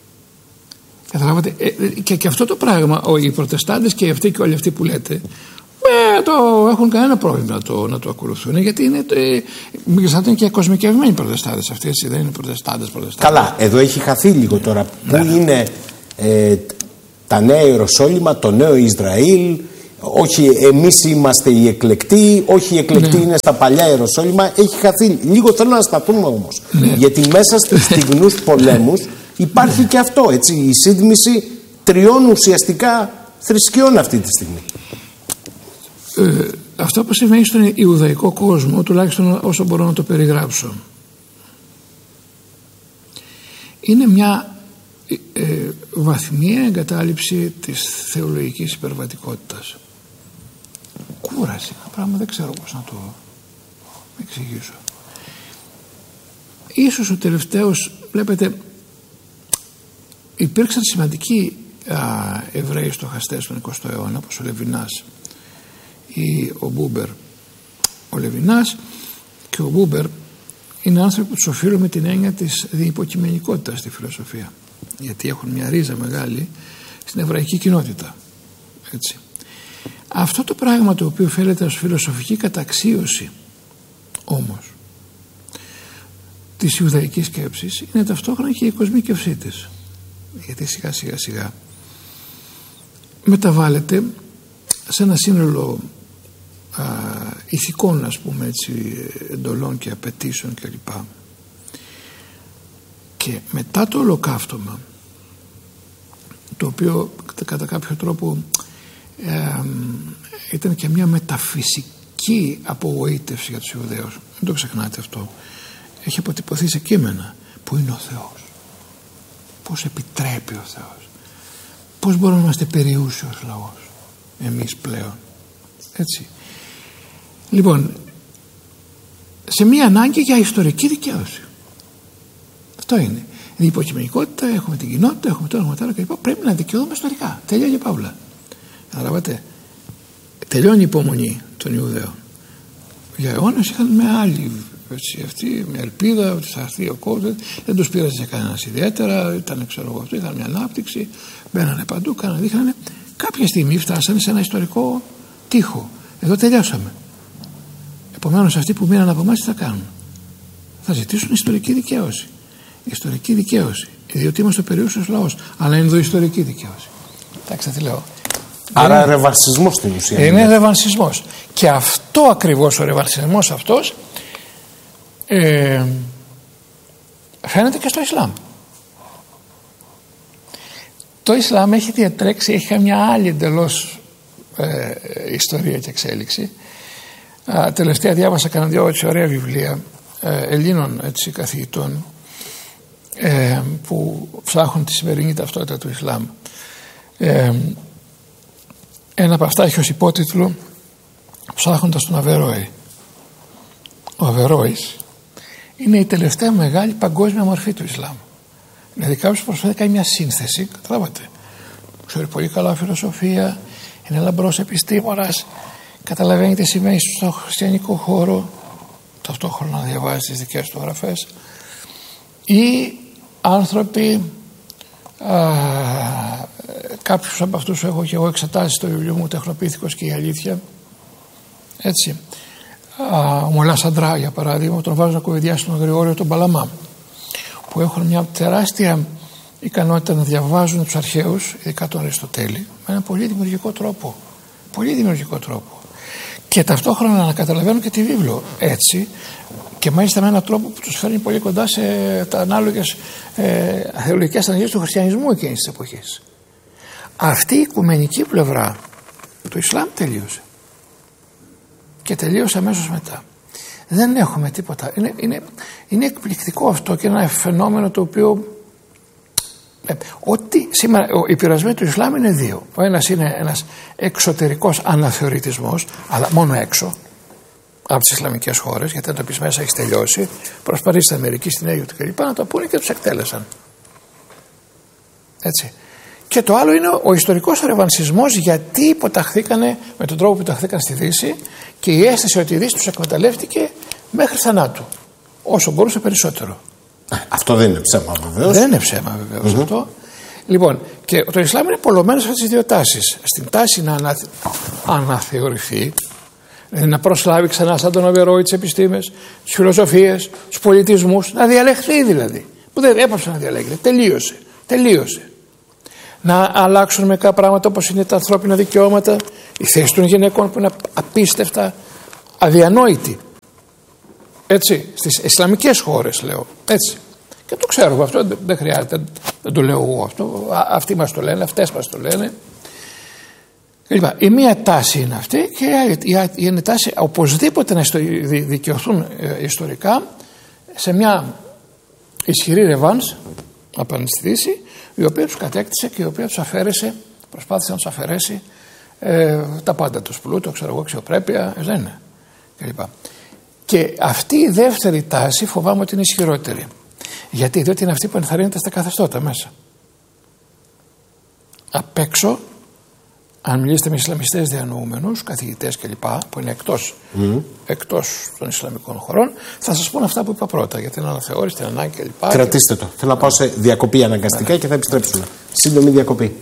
Καταλάβατε? Ε, και, και αυτό το πράγμα, οι προτεστάντες και αυτοί και όλοι αυτοί που λέτε, Ε, το έχουν κανένα πρόβλημα να το, να το ακολουθούν, γιατί είναι, ε, είναι και κοσμικευμένοι προτεστάντες αυτοί, έτσι, δεν είναι προτεστάντες, προτεστάντες. Καλά, εδώ έχει χαθεί λίγο τώρα. Πού ναι. είναι ε, τα νέα Ιεροσόλυμα, το νέο Ισραήλ, όχι εμείς είμαστε οι εκλεκτοί, όχι οι εκλεκτοί ναι. είναι στα παλιά Ιεροσόλυμα, έχει χαθεί. Λίγο θέλω να σταθούμε όμως, ναι. γιατί μέσα στους στιγνούς πολέμους υπάρχει ναι. και αυτό, έτσι, η σύντμηση τριών ουσιαστικά θρησκειών αυτή τη στιγμή. Ε, αυτό που συμβαίνει στον Ιουδαϊκό κόσμο, τουλάχιστον όσο μπορώ να το περιγράψω, είναι μια ε, βαθμιαία εγκατάλειψη της θεολογικής υπερβατικότητας. Κούραση, ένα πράγμα δεν ξέρω πώς να το εξηγήσω. Ίσως ο τελευταίος, βλέπετε, υπήρξαν σημαντικοί α, Εβραίοι στοχαστές στον εικοστό αιώνα, όπως ο Λεβινάς ή ο Μπούμπερ. Ο Λεβινάς και ο Μπούμπερ είναι άνθρωποι που τους οφείλουμε την έννοια της διυποκειμενικότητας στη φιλοσοφία, γιατί έχουν μια ρίζα μεγάλη στην εβραϊκή κοινότητα, έτσι. Αυτό το πράγμα το οποίο φαίνεται ως φιλοσοφική καταξίωση όμως της Ιουδαϊκής σκέψης είναι ταυτόχρονα και η κοσμίκευσή της, γιατί σιγά σιγά σιγά μεταβάλλεται σε ένα σύνολο α, ηθικών, ας πούμε έτσι, εντολών και απαιτήσεων κλπ. Και μετά το ολοκαύτωμα, το οποίο κατά κάποιο τρόπο ε, ήταν και μια μεταφυσική απογοήτευση για τους Ιουδαίους, μην το ξεχνάτε αυτό, έχει αποτυπωθεί σε κείμενα. Πού είναι ο Θεός, πώς επιτρέπει ο Θεός, πώς μπορούμε να είμαστε περιούσιος λαός εμείς πλέον, έτσι. Λοιπόν, σε μια ανάγκη για ιστορική δικαίωση, αυτό είναι η υποκειμενικότητα, έχουμε την κοινότητα, έχουμε το έχουμε τα κλπ. Πρέπει να δικαιώουμε ιστορικά, τελειώνει παύλα. Καταλάβατε, τελειώνει η υπομονή των Ιουδαίων. Για αιώνες είχαν μια άλλη, έτσι, αυτή, μια ελπίδα ότι θα έρθει ο κόσμος, δεν τους πείραζε κανένας ιδιαίτερα, ήταν ξέρω εγώ αυτό, είχαν μια ανάπτυξη, μπαίνανε παντού, κάνανε, δείχνανε. Κάποια στιγμή φτάσανε σε ένα ιστορικό τοίχο. Εδώ τελειώσαμε. Επομένως αυτοί που μείναν από εμάς τι θα κάνουν? Θα ζητήσουν ιστορική δικαίωση. Ιστορική δικαίωση. Διότι είμαστε ο περιούσιος λαός. Αλλά είναι ενδοϊστορική δικαίωση. Εντάξει, τι λέω. Άρα είναι ρεβανσισμός στην ουσία. Είναι ρεβανσισμός. Και αυτό ακριβώς, ο ρεβανσισμός αυτός ε, φαίνεται και στο Ισλάμ. Το Ισλάμ έχει διατρέξει, έχει μια άλλη εντελώς ε, ιστορία και εξέλιξη. Α, τελευταία διάβασα κανένα δυο έτσι ωραία βιβλία ε, Ελλήνων έτσι, καθηγητών ε, που ψάχνουν τη σημερινή ταυτότητα του Ισλάμ. Ε, ένα από αυτά έχει ως υπότιτλο «Ψάχνοντας τον Αβερόη». Ο Αβερόης είναι η τελευταία μεγάλη παγκόσμια μορφή του Ισλάμ. Δηλαδή κάποιος προσπαθεί να κάνει μια σύνθεση, καταλάβατε. Ξέρει πολύ καλά φιλοσοφία, είναι λαμπρός επιστήμονας, καταλαβαίνει τι σημαίνει στο χριστιανικό χώρο, ταυτόχρονα να διαβάζει τις δικές του γραφές. Ή άνθρωποι, α, κάποιους από αυτούς έχω και εγώ εξετάσει στο βιβλίο μου «Τεχνοποιήθηκος και η αλήθεια». Έτσι. Α, ο Μολάς Αντρά, για παράδειγμα, τον βάζω να κουβεντιάσει τον Γρηγόριο τον Παλαμά, που έχουν μια τεράστια ικανότητα να διαβάζουν τους αρχαίους, ειδικά τον Αριστοτέλη, με έναν πολύ δημιουργικό τρόπο. Πολύ δημιουργικό τρόπο. Και ταυτόχρονα να καταλαβαίνουν και τη βίβλο έτσι, και μάλιστα με έναν τρόπο που τους φέρνει πολύ κοντά σε τα ανάλογες ε, θεολογικές αναγγελίες του χριστιανισμού εκείνης της εποχής. Αυτή η οικουμενική πλευρά του Ισλάμ τελείωσε. Και τελείωσε αμέσως μετά. Δεν έχουμε τίποτα. Είναι, είναι, είναι εκπληκτικό αυτό και ένα φαινόμενο το οποίο ε, ότι σήμερα οι πειρασμοί του Ισλάμ είναι δύο. Ο ένας είναι ένας εξωτερικός αναθεωρητισμός, αλλά μόνο έξω από τις Ισλαμικές χώρες, γιατί αν το πεις μέσα έχεις τελειώσει, προσπαθείς στην Αμερική, στην Αίγυπτο κλπ. Να το πούνε και τους εκτέλεσαν. Έτσι. Και το άλλο είναι ο ιστορικός ρεβανσισμός, γιατί υποταχθήκανε με τον τρόπο που υποταχθήκαν στη Δύση και η αίσθηση ότι η Δύση τους εκμεταλλεύτηκε μέχρι θανάτου, όσο μπορούσε περισσότερο. Αυτό δεν είναι ψέμα βεβαίως. Δεν είναι ψέμα βεβαίως mm-hmm. αυτό. Λοιπόν, και το Ισλάμ είναι πολλωμένο σε αυτές τις δύο τάσεις. Στην τάση να ανα... αναθεωρηθεί, δηλαδή να προσλάβει ξανά σαν τον Αβερόη τις επιστήμες, τις φιλοσοφίες, τους πολιτισμούς, να διαλεχθεί δηλαδή. Που δεν έπαψε να διαλέγεται. Τελείωσε. Τελείωσε. Να αλλάξουν μερικά πράγματα όπως είναι τα ανθρώπινα δικαιώματα, η θέση των γυναικών που είναι απίστευτα αδιανόητη. Έτσι, στις Ισλαμικές χώρες λέω. Έτσι. Και το ξέρω αυτό, δεν χρειάζεται, δεν το λέω εγώ αυτό. Αυτοί μας το λένε, αυτές μας το λένε. Λοιπόν, η μία τάση είναι αυτή και η άλλη είναι τάση οπωσδήποτε να δικαιωθούν ιστορικά σε μια ισχυρή ρεβάνς απέναντι στη Δύση, η οποία τους κατέκτησε και η οποία τους αφαίρεσε, προσπάθησε να τους αφαιρέσει ε, τα πάντα τους, πλούτο, ξέρω εγώ, αξιοπρέπεια, δεν είναι, κλπ. Και αυτή η δεύτερη τάση φοβάμαι ότι είναι ισχυρότερη. Γιατί, διότι είναι αυτή που ενθαρρύνεται στα καθεστώτα μέσα. Απ' έξω, αν μιλήσετε με Ισλαμιστές διανοούμενους, καθηγητές κλπ. Που είναι εκτός, mm. εκτός των Ισλαμικών χωρών, θα σας πούν αυτά που είπα πρώτα για την αναθεώρηση, την ανάγκη κλπ. Κρατήστε το. Θέλω να πάω σε διακοπή αναγκαστικά και θα επιστρέψουμε. Σύντομη διακοπή.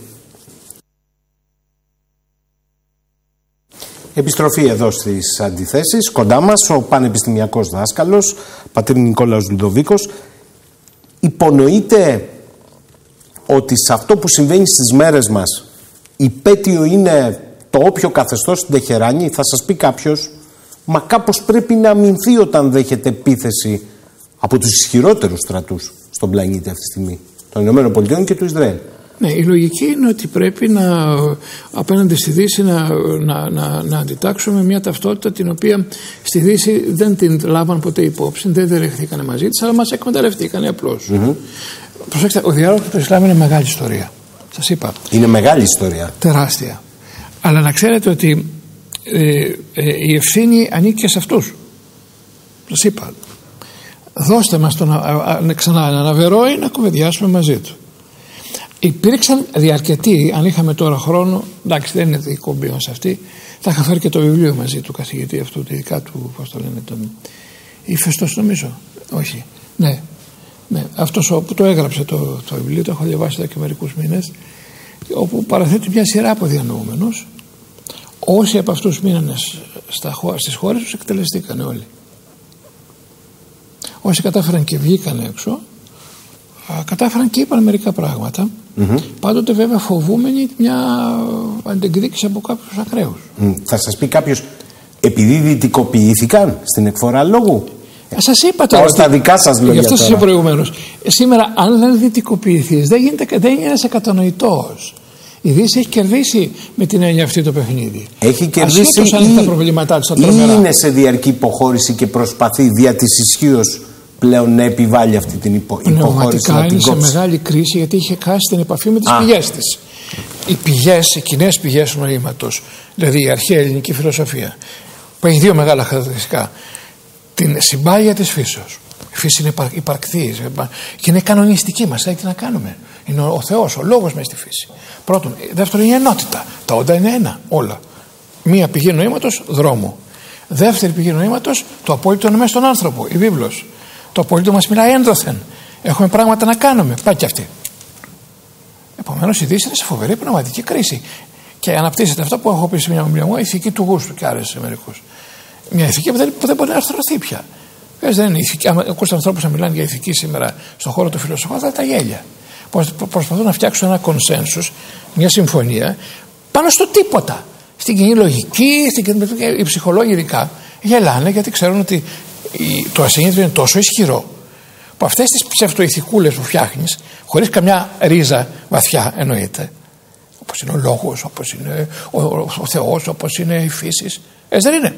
Επιστροφή εδώ στις αντιθέσεις. Κοντά μας ο πανεπιστημιακός δάσκαλος, πατήρ Νικόλαος Λουδοβίκος. Υπονοείται ότι σε αυτό που συμβαίνει στις μέρες μας υπέτειο είναι το όποιο καθεστώς στην Τεχεράνη. Θα σας πει κάποιος, μα κάπως πρέπει να αμυνθεί όταν δέχεται επίθεση από τους ισχυρότερους στρατούς στον πλανήτη αυτή τη στιγμή, των Ηνωμένων Πολιτειών και του Ισραήλ. Ναι, η λογική είναι ότι πρέπει να, απέναντι στη Δύση να, να, να, να αντιτάξουμε μια ταυτότητα την οποία στη Δύση δεν την λάβαν ποτέ υπόψη, δεν δεχτήκανε μαζί της, αλλά μας εκμεταλλευτήκανε απλώς. Mm-hmm. Προσέξτε, ο διάλογος του Ισλάμ είναι μεγάλη ιστορία. Σας είπα. Είναι μεγάλη ιστορία. Τεράστια. Αλλά να ξέρετε ότι ε, ε, η ευθύνη ανήκει και σε αυτούς. Σας είπα. Δώστε μας τον α, α, ξανά έναν Αβερόη να κουβεντιάσουμε μαζί του. Υπήρξαν διαρκετοί, αν είχαμε τώρα χρόνο, εντάξει δεν είναι η κομπή μας αυτή, θα είχα φέρει και το βιβλίο μαζί του καθηγητή αυτού, ειδικά του, πώς το λένε, τον Ύφεστος νομίζω, όχι, ναι, ναι, αυτός που το έγραψε το, το βιβλίο, το έχω διαβάσει εδώ και μερικούς μήνες, όπου παραθέτει μια σειρά από διανοούμενους, όσοι από αυτούς μείνανε στα, στις χώρες τους εκτελεστήκαν όλοι. Όσοι κατάφεραν και βγήκαν έξω, κατάφεραν και είπαν μερικά πράγματα. Mm-hmm. Πάντοτε βέβαια φοβούμενοι μια αντεκδίκηση από κάποιους ακραίους. Mm. Θα σας πει κάποιος, επειδή δυτικοποιήθηκαν στην εκφορά λόγου. Σας είπα τώρα. Ως τα δικά σας λόγια. Γι' αυτό σας είπα προηγουμένως. Σήμερα, αν δεν δυτικοποιηθείς, δεν γίνεται, δεν γίνεσαι κατανοητός. Η Δύση έχει κερδίσει με την έννοια αυτή το παιχνίδι. Έχει κερδίσει ή, αν τα προβλήματά της, ή είναι σε διαρκή υποχώρηση και προσπαθεί δια της ισχύως πλέον να επιβάλλει αυτή την υπο, υποχώρηση. Πραγματικά είναι σε μεγάλη κρίση, γιατί είχε χάσει την επαφή με τις Α. πηγές της. Οι πηγές, οι κοινές πηγές νοήματος, δηλαδή η αρχαία ελληνική φιλοσοφία, που έχει δύο μεγάλα χαρακτηριστικά. Την συμπάγεια της φύσεως. Η φύση είναι υπαρκτής και είναι κανονιστική μας, λέει τι να κάνουμε. Είναι ο Θεός, ο λόγος μέσα στη φύση. Πρώτον. Δεύτερον, είναι η ενότητα. Τα όντα είναι ένα, όλα. Μία πηγή νοήματος, δρόμο. Δεύτερη πηγή νοήματος, το απόλυτο είναι μέσα στον άνθρωπο, η βίβλος. Το απόλυτο μας μιλάει ένδοθεν. Έχουμε πράγματα να κάνουμε. Πάει και αυτή. Επομένως η Δύση είναι σε φοβερή πνευματική κρίση. Και αναπτύσσεται αυτό που έχω πει σε μια ομιλία μου, η ηθική του γούστου και άρεσε σε μερικούς. Μια ηθική που δεν, που δεν μπορεί να αρθρωθεί πια. Βέβαια δεν είναι ηθική. Αν ακούσετε ανθρώπους να μιλάνε για ηθική σήμερα στον χώρο του φιλοσοφικού, θα τα γέλια. Προσπαθούν να φτιάξουν ένα κονσένσους, μια συμφωνία, πάνω στο τίποτα. Στην κοινή λογική, στην κοινή... οι ψυχολόγοι ειδικά γελάνε γιατί ξέρουν ότι το ασυνείδητο είναι τόσο ισχυρό που αυτές τις ψευτοηθικούλες που φτιάχνεις, χωρίς καμιά ρίζα βαθιά εννοείται, όπως είναι ο λόγος, όπως είναι ο, ο, ο Θεός, όπως είναι η φύση, έτσι δεν είναι.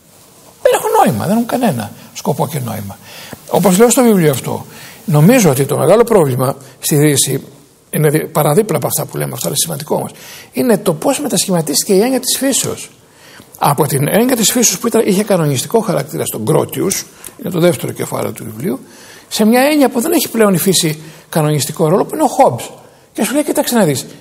Δεν έχουν νόημα, δεν έχουν κανένα σκοπό και νόημα. Όπως λέω στο βιβλίο αυτό, νομίζω ότι το μεγάλο πρόβλημα στη Δύση είναι παραδίπλα από αυτά που λέμε, αυτό είναι σημαντικό όμως, είναι το πώς μετασχηματίστηκε η έννοια της φύσεως. Από την έννοια της φύσεως που ήταν, είχε κανονιστικό χαρακτήρα στον Γκρότιους, είναι το δεύτερο κεφάλαιο του βιβλίου, σε μια έννοια που δεν έχει πλέον η φύση κανονιστικό ρόλο, που είναι ο Χόμπς. Και σου λέει, κοίταξε να δεις,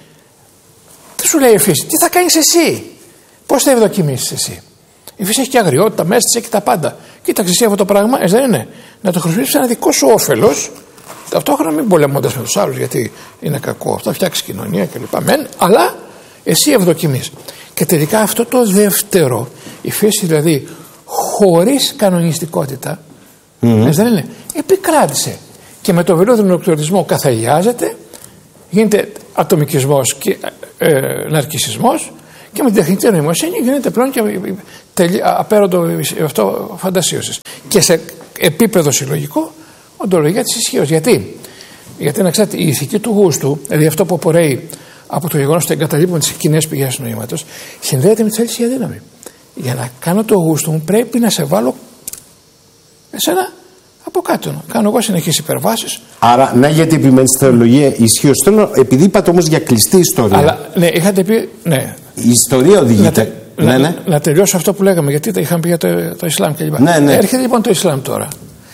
τι σου λέει η φύση, τι θα κάνεις εσύ, πώς θα ευδοκιμήσεις εσύ. Η φύση έχει και αγριότητα, μέσα της έχει τα πάντα. Κοίταξε εσύ αυτό το πράγμα, έτσι δεν είναι. Να το χρησιμοποιήσεις ένα δικό σου όφελος, Ταυτόχρονα μην πολεμώντας με τους άλλους, γιατί είναι κακό αυτό, φτιάξει κοινωνία κλπ. Μεν, αλλά εσύ ευδοκιμείς. Και τελικά αυτό το δεύτερο, η φύση δηλαδή χωρίς κανονιστικότητα, mm-hmm. δεν είναι, επικράτησε. Και με το βελόδρομο νοκτουρισμό καθαγιάζεται, γίνεται ατομικισμός και ε, ναρκισσισμός, και με την τεχνητή νοημοσύνη γίνεται πλέον και απέραντο αυτό φαντασίωσης. Και σε επίπεδο συλλογικό, οντολογία της ισχύως. Γιατί? Γιατί να ξέρετε, η ηθική του γούστου, δηλαδή αυτό που απορρέει από το γεγονός ότι εγκαταλείπουμε τις κοινές πηγές νοήματος, συνδέεται με τη θέληση για δύναμη. Για να κάνω το γούστο μου πρέπει να σε βάλω εσένα από κάτω. Κάνω εγώ συνεχείς υπερβάσεις. Άρα, να γιατί επιμένει στη θεολογία ισχύως. Θέλω, επειδή είπατε όμως για κλειστή ιστορία. Αλλά ναι, είχατε πει. Ναι. Η ιστορία οδηγείται. Να, ναι, να, ναι. να τελειώσω αυτό που λέγαμε, γιατί τα είχαμε πει για το, το Ισλάμ κλπ. Ναι, ναι. Έρχεται λοιπόν το Ισλάμ τώρα.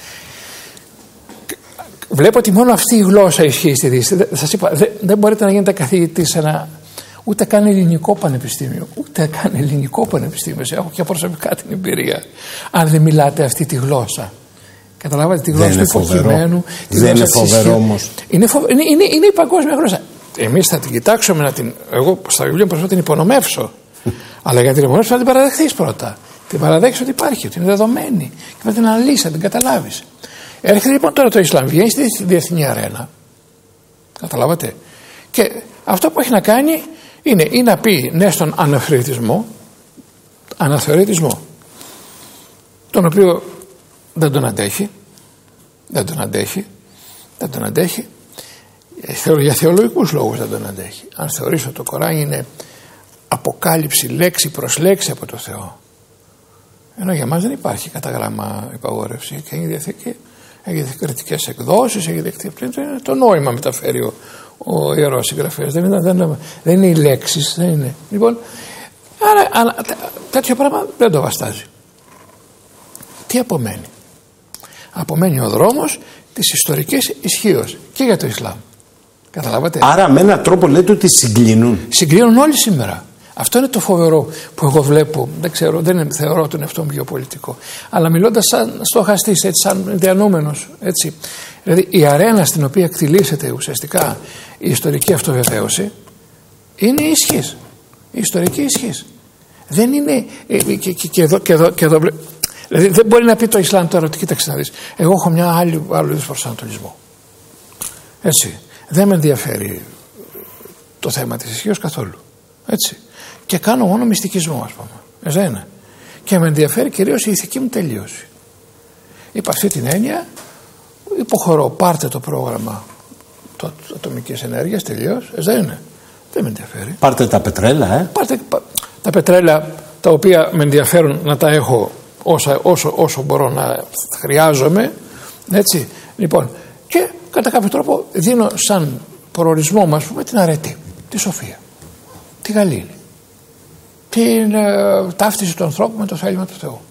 Βλέπω ότι μόνο αυτή η γλώσσα ισχύει στη Δύση. Δεν, σας είπα, δεν, δεν μπορείτε να γίνετε καθηγητής σε ένα ούτε καν ελληνικό πανεπιστήμιο. Ούτε καν ελληνικό πανεπιστήμιο. Έχω και προσωπικά την εμπειρία. Αν δεν μιλάτε αυτή τη γλώσσα. Καταλάβατε τη γλώσσα του υποκειμένου. Δεν είναι φοβερό όμως. Είναι, φοβε... είναι, είναι, είναι η παγκόσμια γλώσσα. Εμείς θα την κοιτάξουμε να την. Εγώ στα βιβλία μου προσπαθώ να την υπονομεύσω. Αλλά για την υπονομεύσω να την παραδεχθείς πρώτα. Την παραδέχεις ότι υπάρχει, ότι είναι δεδομένη. Και να την αναλύσεις, να την καταλάβεις. Έρχεται λοιπόν τώρα το Ισλάμ, βγαίνει στη διεθνή αρένα. Καταλάβατε. Και αυτό που έχει να κάνει είναι ή να πει ναι στον αναθεωρητισμό, αναθεωρητισμό, τον οποίο δεν τον αντέχει, δεν τον αντέχει, δεν τον αντέχει, για θεολογικούς λόγους δεν τον αντέχει. Αν θεωρήσω ότι το Κοράνι είναι αποκάλυψη λέξη προς λέξη από το Θεό, ενώ για μας δεν υπάρχει κατά γράμμα υπαγόρευση και είναι διαθήκη. Έχει κριτικές εκδόσεις, έχει δεχτεί. Το νόημα μεταφέρει ο, ο ιερός συγγραφέας. Δεν, δεν, δεν είναι οι λέξεις. Δεν είναι. Λοιπόν, άρα τέτοιο πράγμα δεν το βαστάζει. Τι απομένει? Απομένει ο δρόμος της ιστορικής ισχύως και για το Ισλάμ. Καταλάβατε. Άρα με έναν τρόπο λέτε ότι συγκλίνουν. Συγκλίνουν όλοι σήμερα. Αυτό είναι το φοβερό που εγώ βλέπω. Δεν ξέρω, δεν θεωρώ τον εαυτό μου γεωπολιτικό. Αλλά μιλώντας σαν στοχαστής, έτσι, σαν διανούμενος. Έτσι. Δηλαδή η αρένα στην οποία εκτιλήσεται ουσιαστικά η ιστορική αυτοβεβαίωση είναι η ισχύς. Η ιστορική ισχύς. Δεν είναι. Και, και, και, εδώ, και, εδώ, και εδώ. Δηλαδή δεν μπορεί να πει το Ισλάμ τώρα ότι κοίταξε να δεις. Εγώ έχω μια άλλη, άλλο είδους προσανατολισμό. Έτσι. Δεν με ενδιαφέρει το θέμα της ισχύως καθόλου. Έτσι. Και κάνω μόνο μυστικισμό, ας πούμε. Έτσι είναι. Και με ενδιαφέρει κυρίως η ηθική μου τελείωση. Υπ' αυτή την έννοια υποχωρώ, πάρτε το πρόγραμμα το, το ατομικής ενέργειας τελείως. Έτσι είναι. Δεν με ενδιαφέρει. Πάρτε τα πετρέλα, ε. Πάρτε πα, τα πετρέλα τα οποία με ενδιαφέρουν να τα έχω όσα, όσο, όσο μπορώ να χρειάζομαι. Έτσι. Λοιπόν, και κατά κάποιο τρόπο δίνω σαν προορισμό μας, πούμε, την αρετή, τη σοφία, τη γαλήνη, την ε, ταύτιση του ανθρώπου με το θέλημα του Θεού.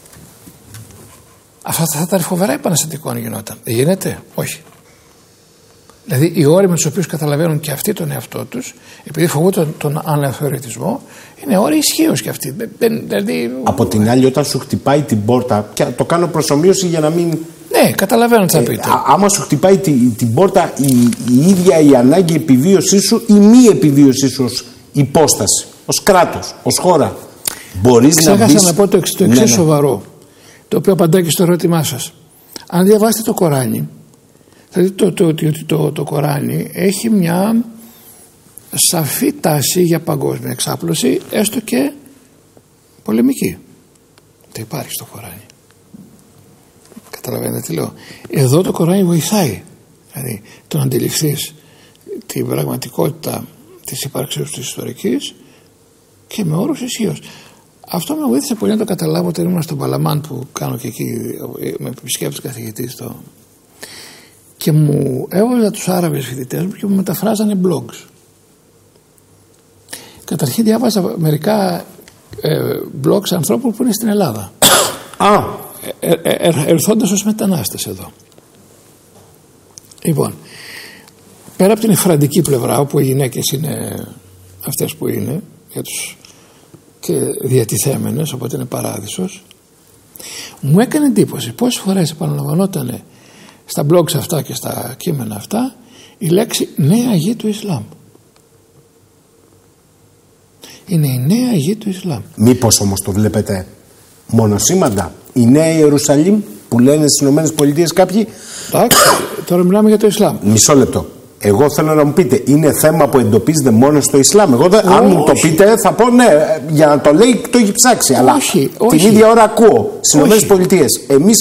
Αυτά θα ήταν φοβερά επαναστατικό αν γινόταν. Δεν γίνεται? Όχι. Δηλαδή οι όροι με τους οποίους καταλαβαίνουν και αυτοί τον εαυτό τους, επειδή φοβούνται τον, τον αναθεωρητισμό, είναι όροι ισχύως και αυτοί. Δηλαδή... Από την άλλη, όταν σου χτυπάει την πόρτα, και το κάνω προσομοίωση για να μην... Ναι, καταλαβαίνω τι θα πείτε. Ε, άμα σου χτυπάει την, την πόρτα η, η ίδια η ανάγκη επιβίωσή σου ή μη επιβίωσή σου ως υπόσταση, ως κράτος, ως χώρα, μπορείς να μπεις... Ξέχασα να πω το, το εξής ναι, ναι. σοβαρό, το οποίο απαντάει και στο ερώτημά σας. Αν διαβάσετε το Κοράνι, θα δείτε ότι το, το, το, το, το Κοράνι έχει μια σαφή τάση για παγκόσμια εξάπλωση, έστω και πολεμική. Δεν υπάρχει στο Κοράνι. Καταλαβαίνετε τι λέω. Εδώ το Κοράνι βοηθάει. Δηλαδή το να αντιληφθείς την πραγματικότητα της ύπαρξης της ιστορικής και με όρους ισχύως. Αυτό με βοήθησε πολύ να το καταλάβω όταν ήμουν στον Παλαμάν που κάνω και εκεί με επισκέπτης καθηγητής το... και μου έβαλα τους Άραβες φοιτητές μου και μου μεταφράζανε blogs. Καταρχήν διάβαζα μερικά ε, blogs ανθρώπων που είναι στην Ελλάδα. Α! Ε, ε, ε, ερθώντας ως μετανάστες εδώ. Λοιπόν, πέρα από την εφραντική πλευρά όπου οι γυναίκες είναι αυτές που είναι για τους και διατηθέμενες, οπότε είναι παράδεισος, μου έκανε εντύπωση πόσες φορές επαναλαμβανόταν στα blogs αυτά και στα κείμενα αυτά η λέξη νέα γη του Ισλάμ. Είναι η νέα γη του Ισλάμ. Μήπως όμως το βλέπετε μονοσήμαντα, η Νέα Ιερουσαλήμ που λένε στις Ηνωμένες Πολιτείες κάποιοι? Εντάξει, τώρα μιλάμε για το Ισλάμ. Μισό λεπτό. Εγώ θέλω να μου πείτε, είναι θέμα που εντοπίζεται μόνο στο Ισλάμ? Εγώ δεν, αν μου το πείτε θα πω ναι, για να το λέει το έχει ψάξει. Αλλά όχι, την όχι. ίδια ώρα ακούω στις Ηνωμένες Πολιτείες, εμείς